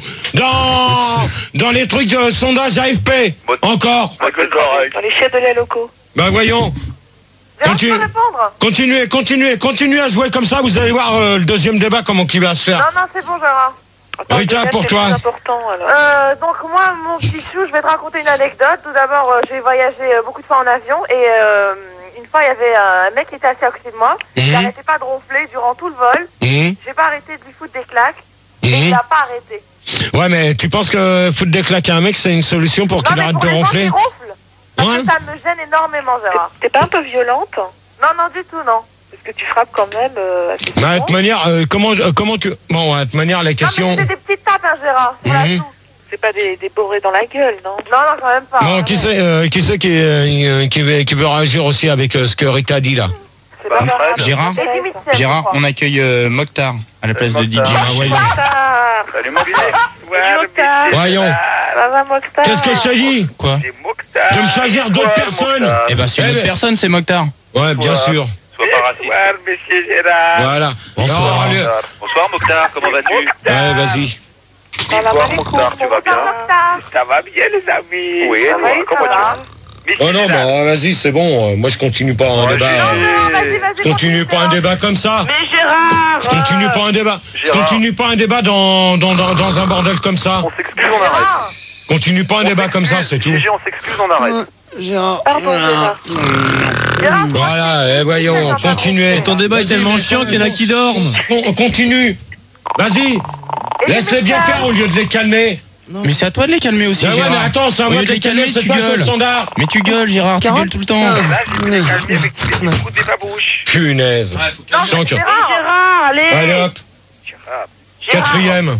Dans, dans les trucs de sondage A F P. Bon. Encore. Michael Zorek. Dans les chefs de lait locaux. Bah, voyons. Gérard, Continue. tu peux répondre? Continuez, continuez, continuez à jouer comme ça, vous allez voir euh, le deuxième débat comment il va se faire. Non, non, c'est bon, Gérard. Rita, pour toi. C'est important, alors. Euh, donc moi, mon petit chou, je vais te raconter une anecdote. Tout d'abord, euh, j'ai voyagé euh, beaucoup de fois en avion et euh, une fois, il y avait un mec qui était assis à côté de moi. Il Mhm. n'arrêtait pas de ronfler durant tout le vol. Mmh, J'ai pas arrêté de lui foutre des claques et il mmh. n'a pas arrêté. Ouais, mais tu penses que foutre des claques à un mec, c'est une solution pour Non, qu'il mais arrête pour de les gens ronfler? qui ronflent, parce Ouais. que ça me gêne énormément, Gérard. T'es pas un peu violente? Non, non, du tout, non. Parce que tu frappes quand même euh, assez Bah, de souvent. toute manière, euh, comment, euh, comment tu... Bon, ouais, de toute manière, la Non, question... mais c'est des petites tapes, hein, Gérard. Sur la Mhm. toux. C'est pas des, des bourrées dans la gueule, non? Non, non, quand même pas. Bon, hein. qui c'est euh, qui, c'est qui, euh, qui, veut, qui veut réagir aussi avec euh, ce que Rita a dit, là? C'est Bah, pas grave. Fred. Gérard Et Eddie Mitchell, je Gérard, crois. on accueille euh, Mokhtar à la place de D J. Mokhtar. Ah, voyons. Mokhtar. Salut, mon billet. Mokhtar. Voyons. Ça va, Mokhtar? Qu'est-ce que je te dis? Quoi? C'est Mokhtar. De me choisir d'autres Ouais, personnes. Mokhtar. Eh ben, c'est Eh une autre ben- personne, c'est Mokhtar. Ouais, bien Voilà. sûr. Sois pas raciste. Bonsoir, monsieur Gérard. Voilà. Bonsoir. Alors, allez. Bonsoir, Mokhtar. Comment vas-tu? Ouais, vas-y. Salam Bonsoir, alaikum. Mokhtar. Tu vas bien? Mokhtar. Ça va bien, les amis? Oui, Ça toi, va, comment ça tu va. vas? Oh non, bah, vas-y, c'est bon. euh, Moi, je continue pas un Ouais, débat. j'ai- euh, Non, vas-y, vas-y. Je continue pas un débat comme ça. Mais Gérard! Je continue pas un débat. Je Gérard. continue pas un débat dans, dans, dans, dans un bordel comme ça. On s'excuse, on arrête. Gérard. Continue pas un débat comme ça, c'est tout. Gigi, on s'excuse, on arrête. Pardon, Gérard. Gérard, Voilà, eh, voyons, continuez. Et ton débat est tellement chiant qu'il y en a qui dorment. On, on continue. Vas-y, laisse-les bien faire au lieu de les calmer. Mais c'est à toi de les calmer aussi, Ah ouais, mais Gérard. attends, c'est à Au moi lieu de de les les calmer, calmer, c'est tu pas le gueules. standard. Mais tu gueules, Gérard, tu gueules tout le temps. Là, je vais les calmer avec des coups de babouches. Punaise. non, Sens mais que- Gérard. Gérard, allez! Allez hop, Gérard. quatrième.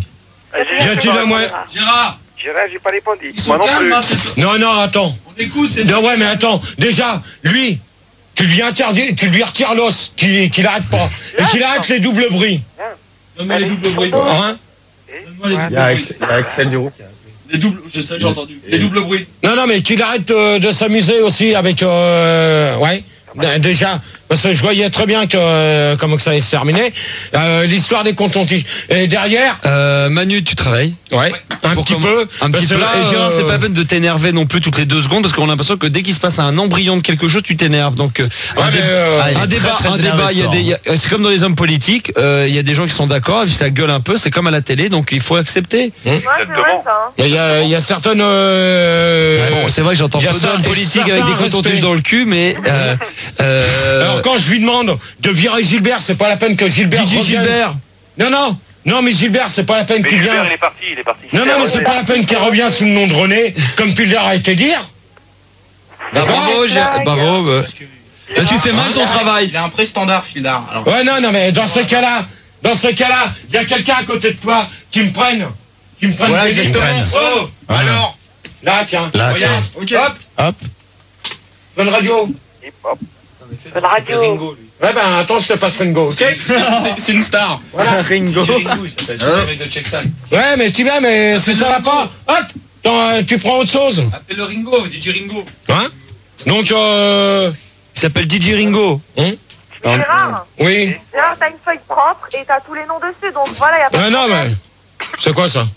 Y a-t-il un moyen? Gérard, Gérard, j'ai pas répondu. ils sont Moi non calmes, plus. hein, c'est- Non, non, attends. on écoute, c'est Non, ouais, mais attends. Déjà, lui, tu lui interdis, tu lui retires l'os, qu'il qu'il arrête pas. Et qu'il arrête les doubles bruits. Donne-moi les doubles bruits. Hein? Donne-moi les Il y doubles a bruits. Axel, il y a Axel Duroux qui a- Les doubles, je sais, j'ai entendu. Les doubles bruits. Non, non, mais qu'il arrête euh, de s'amuser aussi avec... Euh, ouais, d- déjà, parce que je voyais très bien que euh, comment que ça allait se terminer. Euh, L'histoire des contentieux. Et derrière, Euh, Manu, tu travailles. ouais, un Pour petit comment- peu. Un parce petit que peu. là, Et Gérard, euh, c'est pas la peine de t'énerver non plus toutes les deux secondes parce qu'on a l'impression que dès qu'il se passe un embryon de quelque chose, tu t'énerves. Donc, euh, Ouais, un, mais, dé- euh, Ah, il est un très, débat, très un énervé débat, il y a ce des, il y soir. a- c'est comme dans les hommes politiques. euh, Il y a des gens qui sont d'accord, ça gueule un peu. C'est comme à la télé, donc il faut accepter. Ouais, c'est vrai, ça. hein. il y a, il y a certaines... euh, Bon, c'est vrai que j'entends il y a peu ça- d'hommes et politiques avec certains des cotons-tiges respects. dans le cul, mais euh, euh, Alors quand je lui demande de virer Gilbert, c'est pas la peine que Gilbert D J revienne. Gilbert. Non, non, Non, mais Gilbert, c'est pas la peine Mais qu'il Gilbert, vienne. il est parti, il est parti. Non, non, mais c'est pas la peine qu'il revient sous le nom de René, comme Pilder a été dire. Bah, bravo, j'ai- bravo. bah. Là, tu fais mal ton travail. Il a un prix standard, Fildar. Alors, Ouais, non, non, mais dans ce cas-là, dans ce cas-là, il y a quelqu'un à côté de toi qui me prenne. Qui me prenne. Voilà, des- exactement. Oh, Voilà. alors. Là, tiens. Là, regarde. ok. Hop, Hop. bonne radio. Bonne radio. Ouais, ben, attends, je te passe Ringo, ok? c'est c'est une star. Voilà. Ringo. Ringo, il s'appelle. C'est le mec de Checkside. Ouais, mais tu vas, mais si ça va pas, hop, attends, euh, tu prends autre chose. Appelle-le Ringo, D J Ringo. Hein? Donc, euh. Il s'appelle D J Ringo. Gérard, Oui. Gérard, t'as une feuille propre et t'as tous les noms dessus, donc voilà, y a pas Ah de non, problème. mais. C'est quoi ça?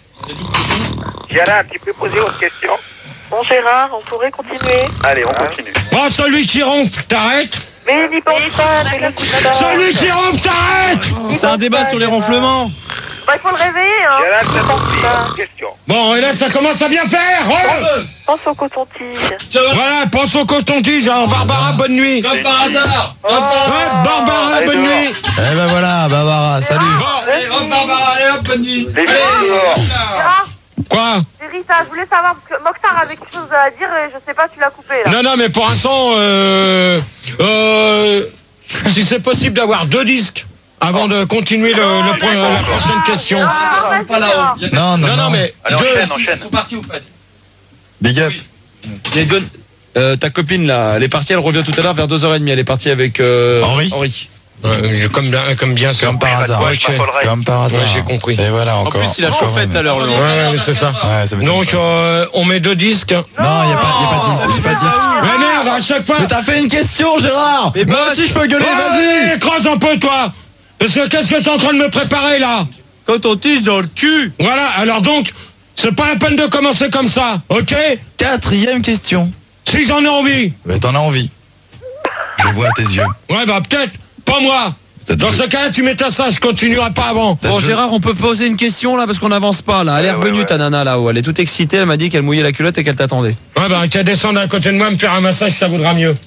Diana, tu peux poser votre question? Bon, Gérard, on pourrait continuer. Allez, on continue. Oh, celui qui ronfle, t'arrêtes? Mais n'y pense pas, mais le coup de Celui qui ronfle, t'arrêtes! C'est un débat sur les ronflements. Bah, il faut le réveiller, hein. Diana, c'est parti. Question. Bon, et là, ça commence à bien faire! Oh Pense au coton-tige. voilà, pense au coton-tige, alors Barbara, bonne nuit! Comme par hasard. Comme par Ouais, hasard. Barbara, Allez, bonne dehors. nuit! Eh ben voilà, Barbara, salut. Allez, hop, Barbara, allez, hop, bonne nuit. Les filles dehors. Gérard, Quoi? c'est Rita, je voulais savoir, parce que Mokhtar avait quelque chose à dire et je sais pas, tu l'as coupé, là. Non, non, mais pour l'instant, euh, euh, si c'est possible d'avoir deux disques avant de continuer le, le pro- la prochaine question. Ah, vas-y, Pas là-haut. Gérard. Il y a Non, non, Non, non, non. mais Allez, deux. enchaîne, enchaîne. Ils sont partis, au fait. Big up. Il y a une bonne- euh, ta copine là, elle est partie, elle revient tout à l'heure vers deux heures trente. Elle est partie avec euh, Henri. Henri. Euh, comme, bien- comme bien sûr. Comme par hasard. Ouais, Je m'affolerai. Comme par hasard. Ouais, j'ai compris. Et voilà, En encore. plus, il a Encore, chauffé ouais. tout à l'heure. le Ouais, nom. ouais, mais c'est ça. Ouais, ça m'étonne Donc, pas. euh, on met deux disques. Non, il n'y a pas, y a pas de disque. J'ai pas de disque. Mais merde, à chaque fois. Mais t'as fait une question, Gérard. Mais Moi boss. aussi, je peux gueuler, vas-y. Vas-y, creuse un peu, toi. Parce que qu'est-ce que t'es en train de me préparer, là? Coton-tige dans le cul. Voilà, alors donc, c'est pas la peine de commencer comme ça, ok? Quatrième question. Si j'en ai envie. Mais t'en as envie. Je le vois à tes yeux. Ouais, bah peut-être, pas moi. Peut-être Dans que- ce cas-là, tu mets ta ça, je continuerai pas avant. Bon, je- Gérard, on peut poser une question là parce qu'on n'avance pas là. Elle est Ouais, ouais, revenue ouais. ta nana là-haut. Elle est toute excitée. Elle m'a dit qu'elle mouillait la culotte et qu'elle t'attendait. Ouais, bah qu'à descendre à côté de moi, me faire un massage, ça vaudra mieux.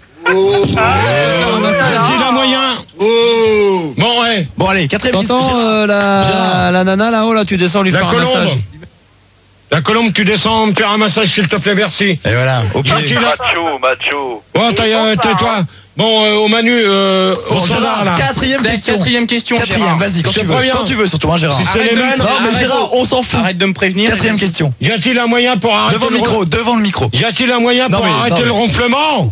Est-ce qu'il a moyen? Bon, ouais. Bon, allez, quatrième question. T'entends Gérard. euh, la, Gérard. la nana là-haut là, tu descends lui La faire un colombe. massage. La colombe, tu descends, me faire un massage, s'il te plaît, merci. Et voilà, au pied. Tranquille. Macho, macho. Oh, t'as, euh, tais-toi. Bon, euh, au Manu, euh, au Bon, standard, Gérard, là. quatrième question. Quatrième question, Quatrième, Gérard. vas-y, quand Je tu te veux. préviens. Quand tu veux, surtout, hein, Gérard. Si c'est les mêmes. Non, mais arrête. Gérard, on s'en fout. Arrête de me prévenir. Quatrième question. Y a-t-il un moyen pour arrêter Devant le micro, devant le micro. Y a-t-il un moyen Non, pour mais- arrêter non, le mais- ronflement?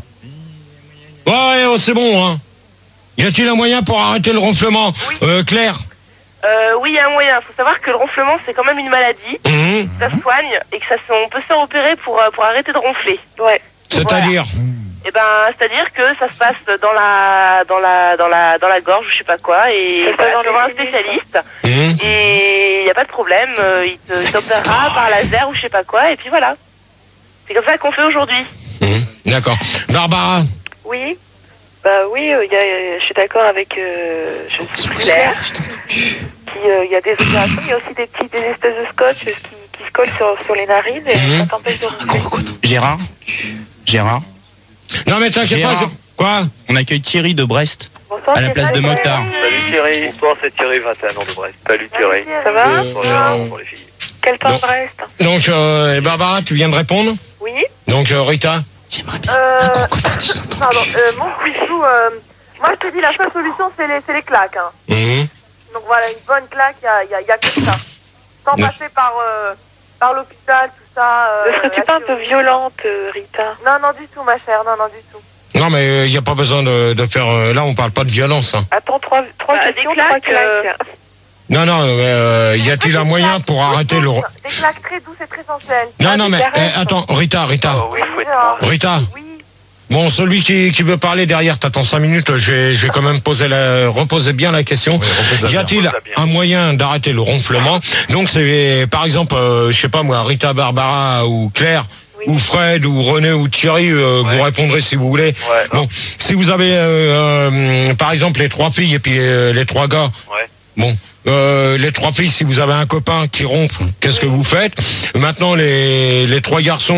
Ouais, ouais, oh, c'est bon, hein. Y a-t-il un moyen pour arrêter le ronflement? Euh, Claire? Euh, oui, il y a un moyen. Faut savoir que le ronflement, c'est quand même une maladie. Mhm. Ça se soigne et que ça se- on peut se faire opérer pour, euh, pour arrêter de ronfler. Ouais. C'est-à-dire? Et ben, c'est-à-dire que ça se passe dans la, dans la, dans la, dans la gorge, je sais pas quoi, et Ça se passe voilà, dans tu vas voir un les sinus. spécialiste. Mhm. Et il n'y a pas de problème, euh, il te- il t'opérera par laser ou je sais pas quoi, et puis voilà. C'est comme ça qu'on fait aujourd'hui. Mhm. D'accord. Barbara? Oui. Bah oui, euh, y a, euh, je suis d'accord avec euh, je suis Claire. Puis il y a des opérations, il y a aussi des petits, des espèces de scotch qui, qui se collent sur, sur les narines et Mhm. ça t'empêche de ronfler. Gérard? Gérard? Non, mais t'inquiète pas. Gérard. c'est- Quoi? On accueille Thierry de Brest. Bonsoir, À la c'est place ça, de c'est- Mokhtar. Salut Thierry. Bonsoir, c'est Thierry, vingt et un ans de Brest. Salut Thierry. Ça va Euh, Bonsoir Gérard, bonsoir les filles. Quel temps Bon. Brest? Donc, euh, et Barbara, tu viens de répondre? Oui. Donc, euh, Rita? Euh, pardon, euh, mon couchou, euh, moi je te dis, la seule solution, c'est les, c'est les claques. Hein. Mhm. Donc voilà, une bonne claque, il y a, y a- y a que ça. Sans Ne- passer par, euh, par l'hôpital, tout ça. Euh, Ne serais-tu la pas un peu chirurgie. violente, euh, Rita? Non, non, du tout, ma chère, non, non, du tout. Non, mais il n'y a pas besoin de, de faire... euh, là, on parle pas de violence. Hein. Attends, trois, trois Bah, questions, des claques, trois claques. Non, non, euh, y a-t-il un moyen pour arrêter le... ron- Des claques très douces et très sensuelles. Non, Ah, non, des mais caresses. eh, attends, Rita, Rita, Oh oui, faut être Gérard. Rita. Oui. Bon, celui qui, qui veut parler derrière, t'attends cinq minutes, je vais, je vais quand même poser la, reposer bien la question. Y a-t-il un moyen d'arrêter le ronflement? Donc c'est, par exemple, euh, je sais pas moi, Rita, Barbara ou Claire, Oui. ou Fred, ou René, ou Thierry, euh, Ouais. vous répondrez si vous voulez. Ouais. Bon, si vous avez, euh, euh, par exemple, les trois filles et puis euh, les trois gars. Ouais. Bon. Euh, les trois filles, si vous avez un copain qui ronfle, qu'est-ce que vous faites? Maintenant, les, les trois garçons,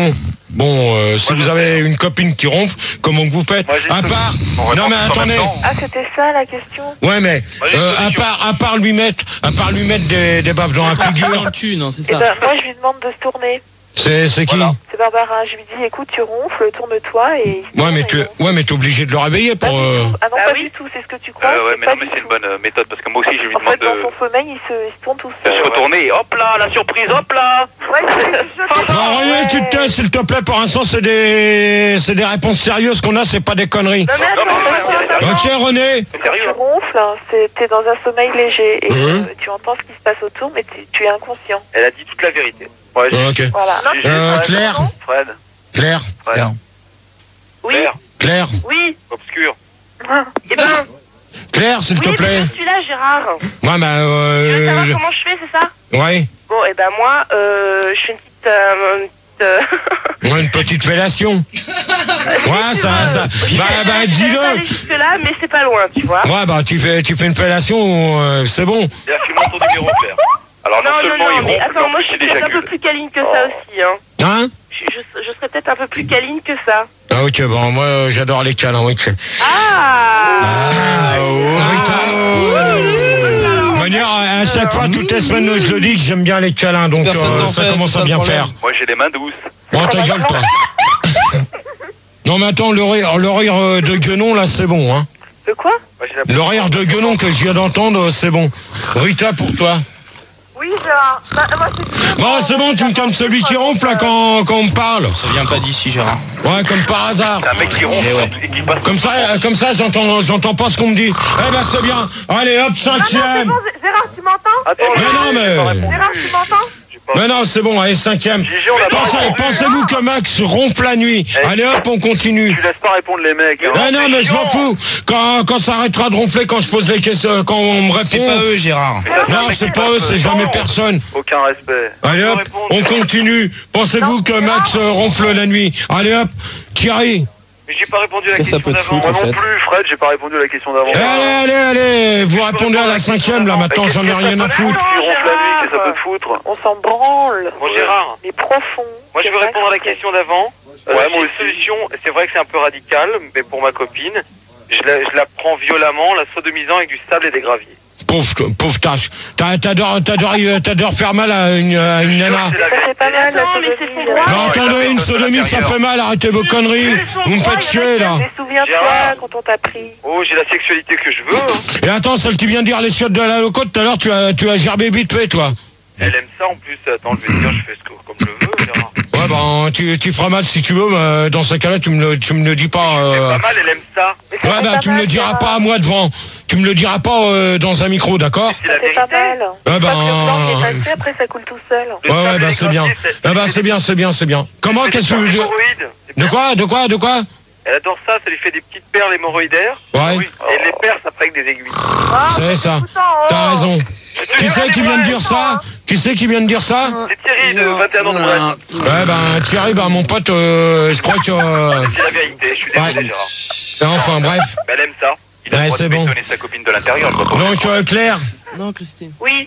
Bon, euh, si vous avez une copine qui ronfle, comment que vous faites? À part... Non mais attendez. Ah, c'était ça la question. Ouais mais, euh, à part, à part lui mettre, à part lui mettre des, des baffes dans la figure. Dans le cul, non, c'est Eh ça. ben, moi, je lui demande de se tourner. C'est, c'est qui? C'est Barbara. Je lui dis, écoute, tu ronfles, tourne-toi et... Ouais mais tu, ouais mais t'es obligé de le réveiller pour. Euh... Ah non, pas du tout, c'est ce que tu crois. Euh, ouais, c'est mais pas non, mais du c'est tout. une bonne euh, méthode parce que moi aussi je lui En fait, demande dans de, son sommeil, il se, il se tourne tout de seul. se retourner et hop là, la surprise, hop là. Ouais, je Non, René, tu te tais, s'il te plaît, pour l'instant, c'est des, c'est des réponses sérieuses qu'on a, c'est pas des conneries. Non, mais attends, attends, attends. Ok, René? Quand tu ronfles, hein, c'est- t'es dans un sommeil léger et Hein euh, tu entends ce qui se passe autour, mais tu tu es inconscient. Elle a dit toute la vérité. Ouais, Ouais, ok. Voilà. J'ai- j'ai- Euh, j'ai- Claire? Fred. Claire? Fred. Oui, Claire. Claire? oui. Obscur. Eh ben, Claire, s'il te oui, plaît. mais je suis là, Gérard. Ouais, bah, Tu veux savoir euh. comment je fais, c'est ça? Ouais. Bon, eh ben moi, euh, je fais une petite... Euh, une petite, euh, Ouais, une petite fellation. Ouais, ça, ça. Bah, bah, je vais pas dis-le. aller jusque-là, mais c'est pas loin, tu vois. Ouais, bah, tu fais, tu fais une fellation, euh, c'est bon. Il a filmé ton numéro, Claire. Alors non, Non, non, seulement non, il mais ronfle, attends, mais moi en je plus suis il peut-être un peu éjacule. plus câline que ça aussi, hein. Hein? Je, je, je serais peut-être un peu plus câline que ça. Ah, ok, bon, moi, euh, j'adore les câlins, oui. Ah, De manière, à chaque fois, toutes les semaines, je le dis que j'aime bien les câlins, donc Personne euh, t'en ça fait, commence c'est à ça le bien problème. faire. Moi j'ai les mains douces. Bon, ta gueule, toi. Non, mais attends, le rire, le rire euh, de Guenon, là, c'est bon, hein. De quoi? Moi, j'ai la- Le rire de Guenon que je viens d'entendre, c'est bon. Rita, pour toi. oui, Gérard. Bah, moi, c'est Bon, c'est bon, tu me calmes celui qui ronfle, là, quand, quand on me parle. Ça vient pas d'ici, Gérard. Ouais, comme par hasard. C'est un mec qui ronfle Eh ouais. et qui passe. Comme ça, euh, comme ça, j'entends, j'entends pas ce qu'on me dit. Eh ben, c'est bien. Allez, hop, Ah non, c'est cinquième. bon, Gé- Gérard, tu m'entends? Attends, Mais non, mais- j'ai pas répondu. Gérard, tu m'entends? J'ai pas- Mais non, c'est bon, allez, cinquième. Gigi, on a pas Pensez, répondu. pensez-vous que Max ronfle la nuit. Eh, Allez, hop, on continue. Tu laisses pas répondre les mecs. hein. Ah non, mais je m'en fous. Quand, quand ça arrêtera de ronfler, quand je pose les questions, quand on me C'est répond. pas eux, Gérard. Mais ça, un Non, mec c'est qui pas passe, eux, c'est euh, jamais non. personne. Aucun respect. Allez Faut hop, répondre. on continue. Pensez-vous que Max euh, ronfle la nuit. Allez hop, Thierry. Mais j'ai pas répondu à la Qu'est-ce que question ça peut te d'avant. foutre, Moi en non fait plus, Fred, j'ai pas répondu à la question d'avant. Allez, allez, allez. Vous répondez à la cinquième, là, maintenant, j'en ai rien à foutre. Tu ronfles la nuit, qu'est-ce que ça peut te foutre? On s'en branle. Bon, Gérard, Mais profond. moi je C'est veux vrai répondre à la que- question d'avant. Euh, Ouais, j'ai moi une aussi. solution, c'est vrai que c'est un peu radical, mais pour ma copine, je la, je la prends violemment, la sodomisant avec du sable et des graviers. Pauvre, pauvre tâche. T'a- T'adores, t'adores, t'adores faire mal à une, à une nana. C'est la Ça fait pas mal, la Attends, mais c'est sodomie, son là. droit. Non, attendez, une sodomie, ça fait mal. Arrêtez vos conneries. Vous me faites chier, là. Mais souviens-toi Gérard. quand on t'a pris. Oh, j'ai la sexualité que je veux. hein. Et attends, celle qui vient de dire les chiottes de la loco, tout à l'heure, tu as, tu as gerbé vite fait, toi. Elle aime ça en plus. Attends, je vais te dire, je fais ce que, comme je veux, Gérard. Ouais, ben, tu, tu feras mal si tu veux, mais dans ce cas-là, tu me le, tu me le dis pas. C'est Euh... pas mal, elle aime ça. Mais ça Ouais, fait bah, pas tu me le mal, diras Gérard. pas à moi devant. Tu me le diras pas euh, dans un micro, d'accord? C'est la Ça fait pas vérité. mal. Ah Une fois ben, que le blanc est euh, passé, après ça coule tout seul. Le Ouais, ouais, sable et bah, les c'est bien. graviers, Ah, bah, c'est bien, c'est bien, c'est bien. Comment, c'est qu'est-ce des que je... hémorroïdes. C'est De bien. quoi, de quoi, de quoi? Elle adore ça, ça lui fait des petites perles hémorroïdaires. Ouais, Oui. Et elle les perce après avec des aiguilles. Ah, c'est ça. putain, oh. T'as raison. Qui c'est qui vient de dire ça? Qui c'est qui vient de dire ça? C'est Thierry de vingt et un ans de Brest. Ouais, ben, Thierry, ben, mon pote, euh, je crois que... euh, C'est la vérité, je suis désolé, Ouais. Gérard. Enfin, bref. Mais elle aime ça. Il a Ouais, le droit c'est de bon. bétonner sa copine de l'intérieur. quoi. Donc, euh, Claire. Non, Christine. Oui.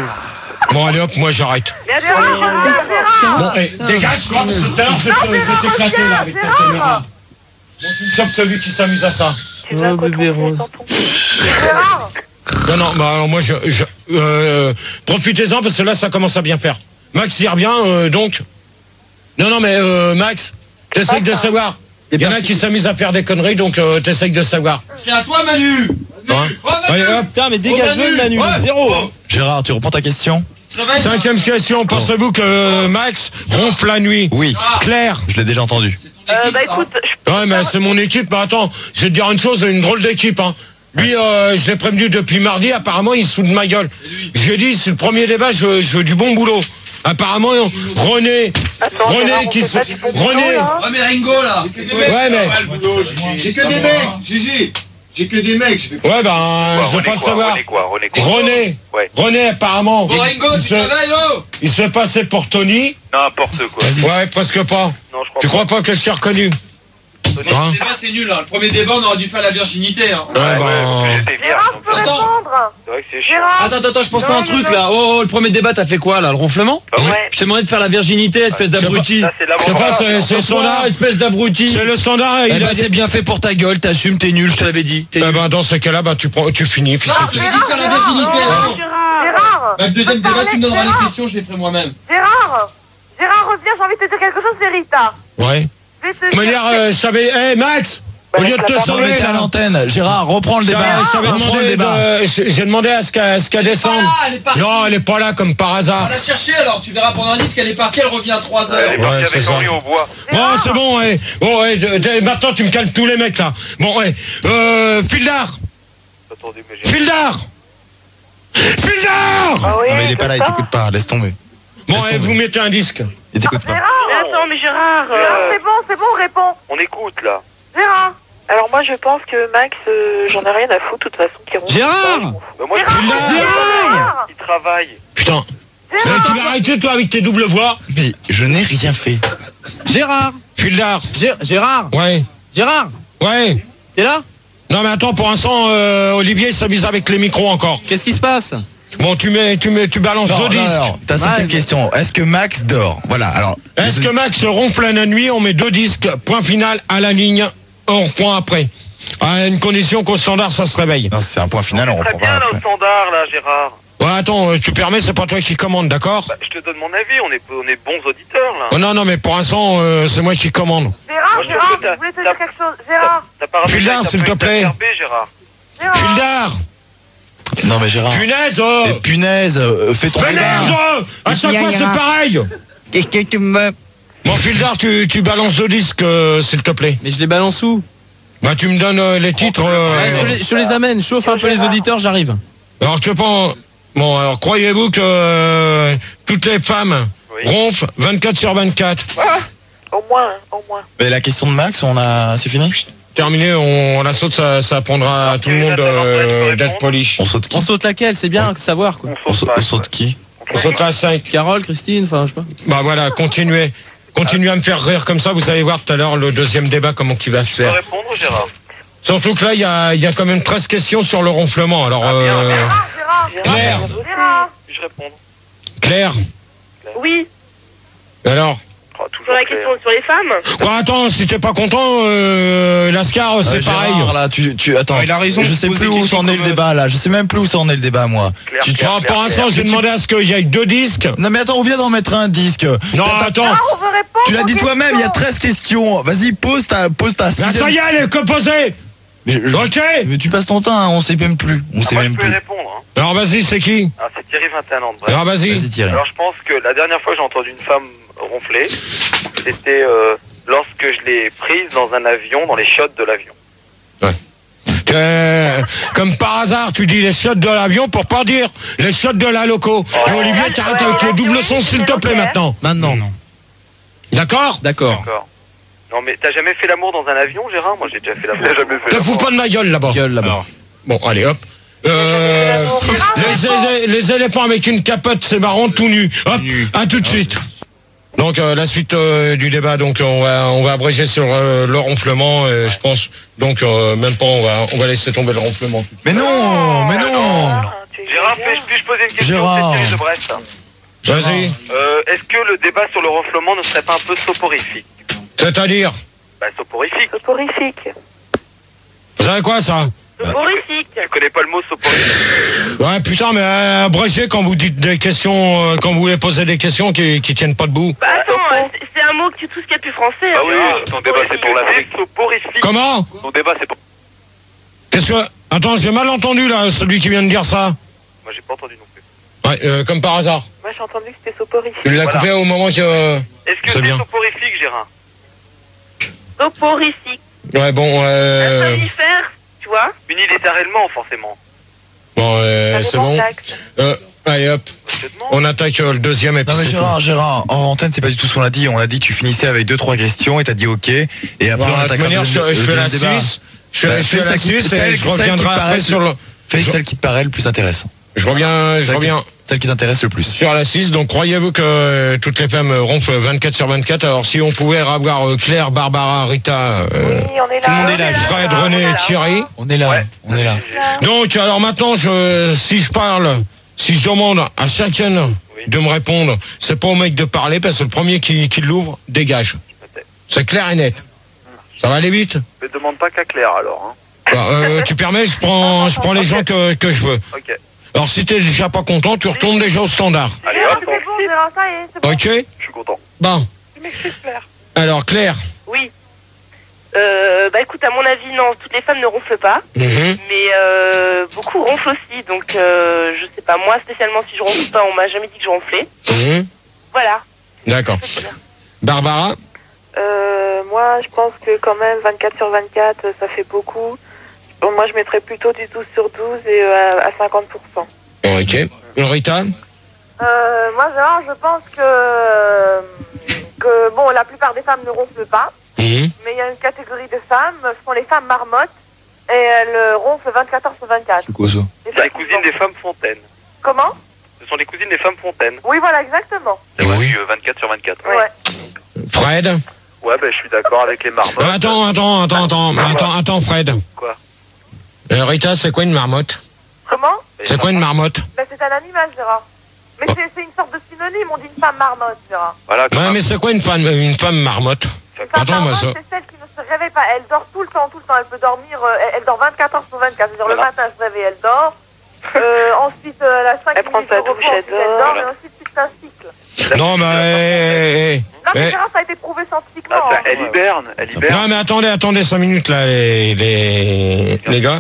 Bon, allez hop, moi, j'arrête. Mais Gérard, Gérard, Gérard. Bon, eh, dégage, quoi, parce que tout à l'heure, c'était éclaté, là, avec ta caméra. Bon, tu me chopes celui qui s'amuse à ça. Tu veux un Oh, coton bébé qui est rose. dans ton- Gérard. Non, non, bah alors moi, je, je euh, profitez-en parce que là, ça commence à bien faire. Max y revient, euh, donc. Non, non, mais euh, Max, t'essayes de savoir. Il y en a qui s'amusent à faire des conneries, donc euh, t'essayes de savoir. C'est à toi, Manu. Hein Oh, Manu. Allez, hop. Putain, mais dégage-le, Manu. Ouais. Zéro. hein. Gérard, tu reprends ta question? Se réveille. Cinquième question, pensez-vous que euh, Max ronfle la nuit? Oui, Claire. je l'ai déjà entendu. Euh, bah écoute, je Ouais, mais c'est mon équipe, mais attends, je vais te dire une chose, une drôle d'équipe, hein. Lui, euh, je l'ai prévenu depuis mardi, apparemment, il se fout de ma gueule. Je lui ai dit, c'est le premier débat, je veux, je veux du bon boulot. Apparemment, René, Attends, René Gérard, on qui fait se... pas du bon boulot, René, là. Ouais, mais Ringo, là. ouais, mais... J'ai que des mecs, Gigi. J'ai que des mecs. je vais- Ouais, ben, Quoi, je veux René pas le quoi, savoir. René quoi, René quoi. René, Ouais. René, apparemment, Bon, Ringo, il tu se, te réveilles, oh. il se fait passer pour Tony. N'importe quoi. Ouais, presque pas. Non, je crois Tu pas. crois pas que je t'ai reconnu? Hein Le débat, c'est nul. Hein. Le premier débat, on aurait dû faire la virginité. Hein. Ouais, ben... Gérard, je peux Attends. répondre. C'est vrai que c'est chiant. Gérard. Attends, attends, je pense à Non, un non, truc non. là. Oh, oh, le premier débat, t'as fait quoi là? Le ronflement? Bah oui. Ouais. Je t'ai demandé de faire la virginité, espèce d'abruti. Ça, c'est Je sais pas, c'est c'est le C'est standard, standard. espèce d'abruti. C'est le standard. Eh Il ben, a c'est bien fait pour ta gueule, t'assumes, t'es nul, je te l'avais dit. T'es Eh nul. ben, dans ce cas-là, bah, tu, prends, tu finis. Puis c'est tout. Il a dit de faire la virginité. Gérard, hein. Gérard. Bah, le deuxième Je peux débat, tu me donneras parler, les questions, je les ferai moi-même. Gérard. Gérard, reviens, j'ai envie de te dire quelque chose, c'est Rita. Ouais. Je vais te De manière, euh, je savais... Eh, Max, au lieu de te Non, mais sauver, t'es à là, l'antenne. Gérard, reprends le débat. je t'avais Reprends le demandé débat. de- J'ai demandé à ce qu'elle ce qu'elle descende. Ah, elle est partie. Non, elle est pas là comme par On hasard. l'a chercher alors, tu verras pendant un disque, elle est partie, elle revient à trois Elle heures. est partie Ouais, c'est avec ça. Henri au bois. Bon, c'est bon, ouais. Bon, ouais, de- de- maintenant tu me calmes tous les mecs là. Bon, ouais. Euh, Fildar Attendez, mais j'ai... Fildar Fildar Ah oui, Non, mais il est pas là, il c'est ça. t'écoute pas. Laisse tomber. Bon, Laisse ouais, tomber. vous mettez un disque. Il t'écoute pas. Gérard. Attends, mais Gérard. euh, Gérard, c'est bon, c'est bon, réponds. On écoute, là. Gérard. Alors moi, je pense que Max, euh, j'en ai rien à foutre, de toute façon, qu'il ronfle. Gérard Bah, moi, Gérard. je... Gérard. Il travaille. Putain. Eh, tu vas arrêter toi avec tes doubles voix. Mais je n'ai rien fait. Gérard Fildar Gé- Gérard Ouais. Gérard Ouais. T'es là? Non mais attends, pour l'instant, euh, Olivier il s'amuse avec les micros encore. Qu'est-ce qui se passe? Bon, tu mets, tu mets, tu balances Non, deux non, disques. non, ta cinquième Ouais. question. Est-ce que Max dort? Voilà, alors. Est-ce que Max ronfle la nuit? On met deux disques, point final à la ligne, on reprend après. À une condition qu'au standard ça se réveille. Non, c'est un point final, on Très reprend bien, pas là, au après. standard, là, Gérard. Ouais, attends, euh, tu permets, c'est pas toi qui commande, d'accord? Bah, je te donne mon avis, on est, on est bons auditeurs, là. Oh, non, non, mais pour l'instant, euh, c'est moi qui commande. Gérard, Moi, je Gérard, trouve que t'as- je voulais te t'as- dire quelque chose. Gérard. T'as pas ramené Fildar, ça, s'il t'as te pas été plaît. exacerbé, Gérard. Gérard. Fildar Non, mais Gérard. Punaise, oh Eh, punaise, euh, fais ton Mais merde, débat. oh à chaque fois, c'est pareil. Qu'est-ce que tu me... Bon, Fildar, tu, tu balances deux disques, euh, s'il te plaît. Mais je les balance où? Bah, tu me donnes euh, les titres. euh, Ouais, je, te les, je te les amène, chauffe un peu les auditeurs, j'arrive. Alors, tu penses... Bon, alors, croyez-vous que euh, toutes les femmes Oui. ronflent vingt-quatre sur vingt-quatre? Au moins, au moins. Mais la question de Max, on a. C'est fini? Terminé, on, on la saute, ça, ça apprendra à tout le monde euh, d'être poli. On saute qui? On saute laquelle? C'est bien, savoir quoi. On saute, on saute qui? On sautera à cinq. Carole, Christine, enfin, je sais pas. Bah voilà, continuez. Continuez à me faire rire comme ça, vous allez voir tout à l'heure le deuxième débat, comment qui va se Tu peux faire. répondre, Gérard? Surtout que là, il y a, il y a quand même treize questions sur le ronflement. Alors, Ah, bien, euh, bien. Gérard, Gérard. Claire. Gérard. Puis-je répondre? Claire, Oui, alors Oh, toujours sur la clair. question sur les femmes. quoi, attends, si t'es pas content, euh, Lascar, c'est Euh, Gérard, pareil. là, tu, tu, attends. Ouais, il a raison, Je je sais pose plus des où questions s'en est le comme, débat, là. Je sais même plus où s'en est le débat, moi. Claire, Tu- tu- clair, Non, clair, pour l'instant, clair. j'ai demandé à ce qu'il y ait deux disques. Non, mais attends, on vient d'en mettre un disque. Non, attends. Gérard, on veut répondre. Tu l'as aux dit toi-même, il y a questions. treize questions. Vas-y, pose ta, pose ta Là, ça y sixième. est, elle est composée. Mais, je- Ok. mais tu passes ton temps, hein, on sait même plus. On Ah, sait moi, même je peux y plus. répondre. Hein. Alors, vas-y, c'est qui? Ah, c'est Thierry, vingt et un ans de Brest. Alors, vas-y. Vas-y, Thierry. Alors, je pense que la dernière fois que j'ai entendu une femme ronfler, c'était euh, lorsque je l'ai prise dans un avion, dans les chiottes de l'avion. Euh, comme par hasard, tu dis les shots de l'avion pour pas dire les shots de la loco. Oh. Et Olivier, t'arrêtes avec le double son, s'il te plaît, maintenant. Maintenant, non. D'accord? D'accord. D'accord. Non, mais t'as jamais fait l'amour dans un avion, Gérard? Moi, j'ai déjà fait l'amour. J'ai jamais fait Te fous pas de ma gueule là-bas. Gueule là-bas. Bon, allez, hop. Euh, les, élé- les éléphants avec une capote, c'est marrant, tout nu. Hop, à tout de suite. Donc euh, la suite euh, du débat, donc on va on va abréger sur euh, le ronflement, euh, je pense. Donc euh, même pas, on va on va laisser tomber le ronflement. Mais non, mais non. Gérard, puis- puis-je poser une question? Gérard. C'est Thierry de Brest. Vas-y. Euh, Est-ce que le débat sur le ronflement ne serait pas un peu soporifique? C'est-à-dire, Bah, soporifique. Soporifique. vous savez quoi ça? Soporifique. Tu connais pas le mot soporifique? Ouais, putain, mais euh, abrégez quand vous dites des questions, euh, quand vous voulez poser des questions qui qui tiennent pas debout. Bah attends, euh, c'est- c'est un mot que tu tout ce qu'il y a de plus français. Ah hein. oui, ton débat c'est pour l'Afrique. Soporifique. Comment? Ton débat c'est pour... Qu'est-ce que? Attends, j'ai mal entendu là, celui qui vient de dire ça. Moi, j'ai pas entendu non plus. Ouais, euh, comme par hasard. Moi j'ai entendu que c'était soporifique. Tu l'as Voilà. coupé au moment que. euh, Est-ce que C'est c'est bien. soporifique, Gérard? Soporifique. Ouais, bon, Un euh. somnifère, tu vois. Unilittéralement, forcément. Bon, euh, Ça c'est dépend bon. de l'acte. Euh, allez hop, Je te demande. on attaque euh, le deuxième et puis Non mais c'est Gérard, Gérard, en antenne c'est pas du tout ce qu'on a dit. On a dit que tu finissais avec deux trois questions et t'as dit ok. Et après Bon, on de toute attaque manière, je, je fais la Suisse. Je fais, Bah, je fais fais la celle qui- Suisse et celle- je celle qui reviendrai paraît après sur- sur le. Fais Je- celle qui te paraît le plus intéressant. Je reviens, je Celle qui- reviens. celle qui t'intéresse le plus. Sur la six, donc croyez-vous que euh, toutes les femmes ronflent vingt-quatre sur vingt-quatre? Alors si on pouvait avoir euh, Claire, Barbara, Rita, euh, Oui, on est là. tout le monde est là. Fred, René, Thierry. On est là, on est là. Donc alors maintenant, je, si je parle, si je demande à chacun de me répondre, c'est pas au mec de parler, parce que le premier qui, qui l'ouvre, dégage. C'est clair et net. Ça va aller vite? Mais demande pas qu'à Claire alors. Hein. Bah, euh, tu permets, je prends, je prends les gens que, que je veux. Ok. Alors si t'es déjà pas content, tu retournes déjà au standard. Allez Gérard, hop, c'est bon, Gérard, ça y est, c'est bon. Ok? je suis content. Bon. Je m'excuse, Claire. Alors Claire. Oui. Euh, bah écoute, à mon avis, non, toutes les femmes ne ronflent pas. Mhm. Mais euh, beaucoup ronflent aussi. Donc, euh, je sais pas, moi spécialement, si je ronfle pas, on m'a jamais dit que je ronflais. Mhm. Voilà. D'accord. Barbara. Euh, moi, je pense que quand même vingt-quatre sur vingt-quatre, ça fait beaucoup. Bon, moi, je mettrais plutôt du douze sur douze et euh, à cinquante pour cent. Ok. Rita. Euh, moi, Gérard, je pense que, que bon, la plupart des femmes ne ronflent pas, Mhm. mais il y a une catégorie de femmes, ce sont les femmes marmottes, et elles ronflent vingt-quatre heures sur vingt-quatre. Coso. C'est les cousines des femmes fontaines. Comment? Ce sont les cousines des femmes fontaines. Oui, voilà, exactement. C'est vrai, du vingt-quatre sur vingt-quatre. Ouais. Fred. Ouais, ben je suis d'accord avec les marmottes. Euh, attends, attends, attends, attends, attends, attends, Fred. Quoi? Euh, Rita, c'est quoi une marmotte? Comment? C'est quoi une marmotte? Ben, c'est un animal, Gérard. Mais c'est c'est une sorte de synonyme, on dit une femme marmotte, Gérard. Voilà. Ouais, mais c'est quoi une femme, une femme marmotte? Une femme Attends, moi, marmotte, ça. c'est celle qui ne se réveille pas. Elle dort tout le temps, tout le temps. Elle peut dormir, euh, elle, elle dort vingt-quatre heures sur vingt-quatre. C'est-à-dire le Voilà. matin, elle se réveille, elle dort. Euh, ensuite, euh, elle a cinq Elle prend minutes sa de repos, douche, elle ensuite elle dort. dort, Voilà. et ensuite c'est un cycle. Non, mais. eh, eh, Non, mais eh. Gérard, ça a été prouvé scientifiquement. Ah, ça, hein. elle hiberne, elle hiberne. Non, mais attendez, attendez cinq minutes, là, les, les, les gars.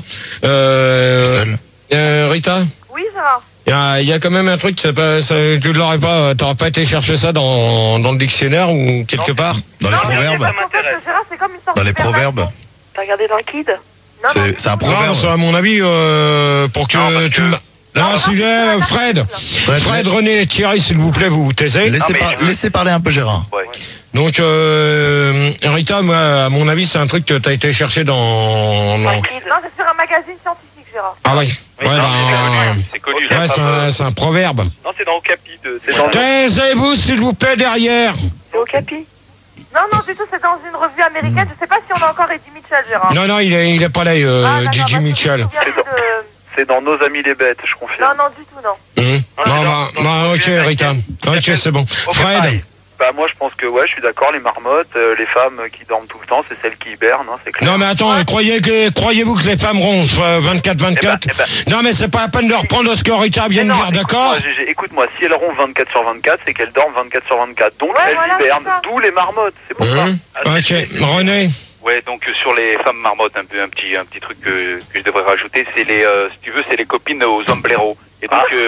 Euh, Seul. euh, Rita, Oui, Gérard. il y a, y a quand même un truc, c'est pas, ça, tu ne l'aurais pas, t'aurais pas été chercher ça dans, dans le dictionnaire ou quelque part? Dans les Non, mais proverbes. parce qu'en fait, Gérard, c'est comme une sorte Dans les d'hibernation. proverbes. T'as regardé dans le Kid? Non, non, C'est c'est un Non, proverbe. c'est à mon avis, euh, pour que Non, parce tu que- me... Non, sujet, euh, Fred. Fred, Fred, René, Thierry, s'il vous plaît, vous vous taisez. Laissez, Non, mais par- je veux- laissez parler un peu Gérard. Ouais. Donc, euh, Rita, moi, à mon avis, c'est un truc que t'as été chercher dans... Non, dans- c'est sur un magazine scientifique, Gérard. Ah oui, Oui, ouais, non, bah, c'est connu. ouais, c'est un, c'est un proverbe. Non, c'est dans Okapi. de- C'est dans Taisez-vous, s'il vous plaît, derrière. C'est au Capi? Non, non, du tout, c'est dans une revue américaine. Je sais pas si on a encore Eddie Mitchell, Gérard. Non, non, il est, il est pas là, euh, Ah, d'accord, Gigi parce que Mitchell. je me souviens plus de- C'est dans Nos Amis les Bêtes, je confirme. Non, non, du tout, non. Hum. Non, Non, c'est bah, dans- bah, dans ok, une Rita. américaine. Ok, c'est bon. Ok, Fred. pareil. Bah moi je pense que ouais, je suis d'accord, les marmottes, euh, les femmes qui dorment tout le temps, c'est celles qui hibernent, hein, c'est clair. Non, mais attends, croyez que, croyez-vous que les femmes ronflent euh, vingt-quatre vingt-quatre? Eh ben, Non, mais c'est pas la peine de reprendre ce que Rita vient de non, dire, d'accord? écoute-moi, Gégé, écoute-moi, si elles ronflent vingt-quatre sur vingt-quatre, c'est qu'elles dorment vingt-quatre sur vingt-quatre. Donc Ouais, elles voilà, hibernent, c'est ça. d'où les marmottes, c'est pour Hum. ça. Ok, René. Ouais, donc euh, sur les femmes marmottes, un peu un petit un petit truc que, que je devrais rajouter, c'est les euh, si tu veux, c'est les copines aux ombleros. Et donc euh,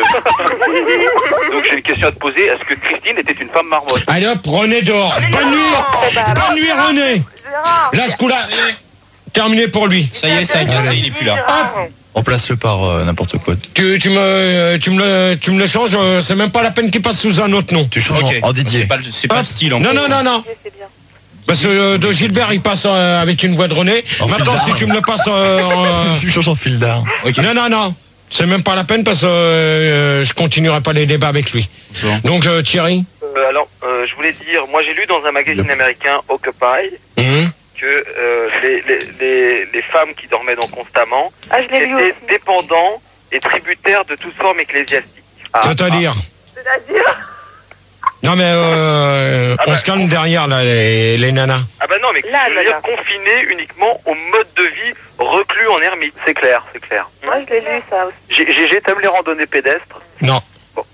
donc j'ai une question à te poser, est-ce que Christine était une femme marmotte? Allez hop, René dehors. Bonne nuit. Bonne nuit, René. Gérard. Là, ce coup-là, terminé pour lui. Ça y est, ça a glacé, il est plus là. Gérard. Remplace-le par euh, n'importe quoi. Tu, tu me, tu me le, tu me le changes. euh, C'est même pas la peine qu'il passe sous un autre nom. Tu changes Ok. en, en Didier. C'est pas, le- c'est pas Hop. le style en Non, fait. non, non, non. C'est bien. Parce que euh, de Gilbert, il passe euh, avec une voix de René. En Maintenant, fil si d'art. tu me le passes euh, en, Tu changes en fil d'art. Ok. Non, non, non. C'est même pas la peine parce que euh, je continuerai pas les débats avec lui. Bon. Donc, euh, Thierry. Euh, alors, euh, je voulais dire, moi j'ai lu dans un magazine américain, Occupy, Hum. que euh, les, les, les, les femmes qui dormaient donc constamment Ah, je l'ai lu étaient aussi. dépendants et tributaires de toute forme ecclésiastique. Ah, C'est-à-dire. C'est-à-dire. Non, mais euh, Ah on bah, se calme derrière, là, les, les nanas. Ah bah non, mais Là, je veux là, dire là. confinés uniquement au mode de vie reclus en ermite. C'est clair, c'est clair. Moi, je l'ai lu, ça aussi. Gé- Gégé, t'aimes les randonnées pédestres? Non. Bon.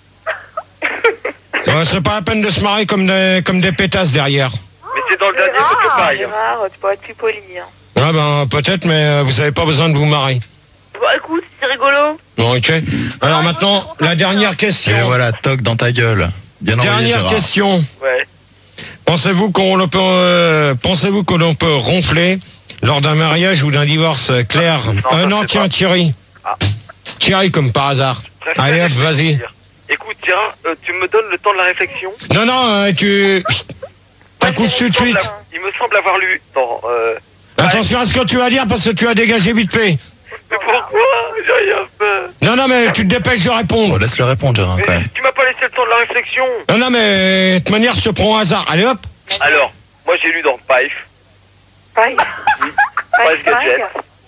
Ouais, c'est pas la peine de se marrer comme des, comme des pétasses derrière. Mais c'est dans le dernier Gérard, Occupy. Gérard, tu pourrais être plus poli. Hein. Ah ben, peut-être, mais euh, vous avez pas besoin de vous marrer. Bon, écoute, c'est rigolo. Bon, ok. Alors maintenant, la dernière question. Et voilà, toc dans ta gueule. Bien envoyé, Dernière Gérard. question. Ouais. Pensez-vous qu'on le peut, euh, pensez-vous que l'on peut ronfler lors d'un mariage ou d'un divorce, Claire? Non, Euh, ça, non, c'est tiens, pas. Thierry. Ah. Thierry, comme par hasard. Préfère Allez, hop, vas-y. dire. Écoute, Gérard, euh, tu me donnes le temps de la réflexion. Non, non, euh, tu t'accouches tout de suite. Il me semble avoir lu dans... Euh... Attention à ce que tu vas dire parce que tu as dégagé vite fait. Mais pourquoi? J'ai rien fait. Non, Non, non, mais tu te dépêches de répondre. Bon, laisse-le répondre, Gérard, quand même. Tu m'as pas laissé le temps de la réflexion. Non, non, mais de toute manière, je te prends au hasard. Allez, hop. Alors, moi j'ai lu dans Pif. Pareil. Pif Gadget.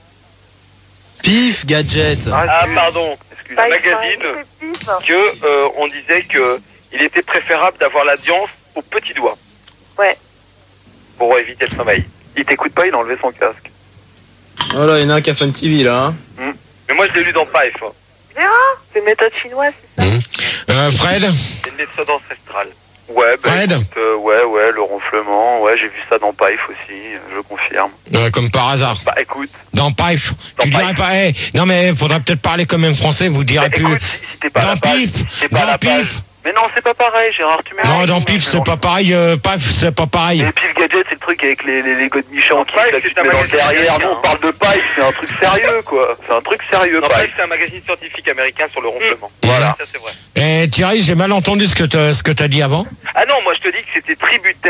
Pif Gadget. Ah, pardon, excuse un Pif, magazine Pif, Pif. que euh, on disait que il était préférable d'avoir l'audience au petit doigt. Ouais. Pour éviter le sommeil. Il t'écoute pas, il a enlevé son casque. Oh là, il y en a un qui a Fun T V là. Hein. Mais moi je l'ai lu dans Pif. Gérard, c'est une méthode chinoise, c'est ça? Mmh. Euh, Fred. C'est une méthode ancestrale. Ouais, bah, Fred. écoute, euh, ouais, ouais, le ronflement, ouais, j'ai vu ça dans Pif aussi, je confirme. Euh, comme par hasard. Bah écoute, Dans Pif. Dans Tu Pif. dirais pas, eh, non mais faudrait peut-être parler quand même français, vous direz bah, plus. écoute, si, si t'es pas à Dans la page, Pif. t'es pas à Dans la page. Pif. Mais non, c'est pas pareil, Gérard, tu mets. Non, dans Pif, c'est pas pareil. Euh, Pif, c'est pas pareil. Et Pif Gadget, c'est le truc avec les, les Lego de Michel qui Pif, là, c'est tu te un mets dans le magazine derrière. Nous, américain. on parle de Pif, c'est un truc sérieux, quoi. C'est un truc sérieux, Non, Pif. Pif, c'est un magazine scientifique américain sur le ronflement. Voilà. Ça c'est vrai. Eh, Thierry, j'ai mal entendu ce que t'as, ce que t'as dit avant. Ah non, moi je te dis que c'était tributaire.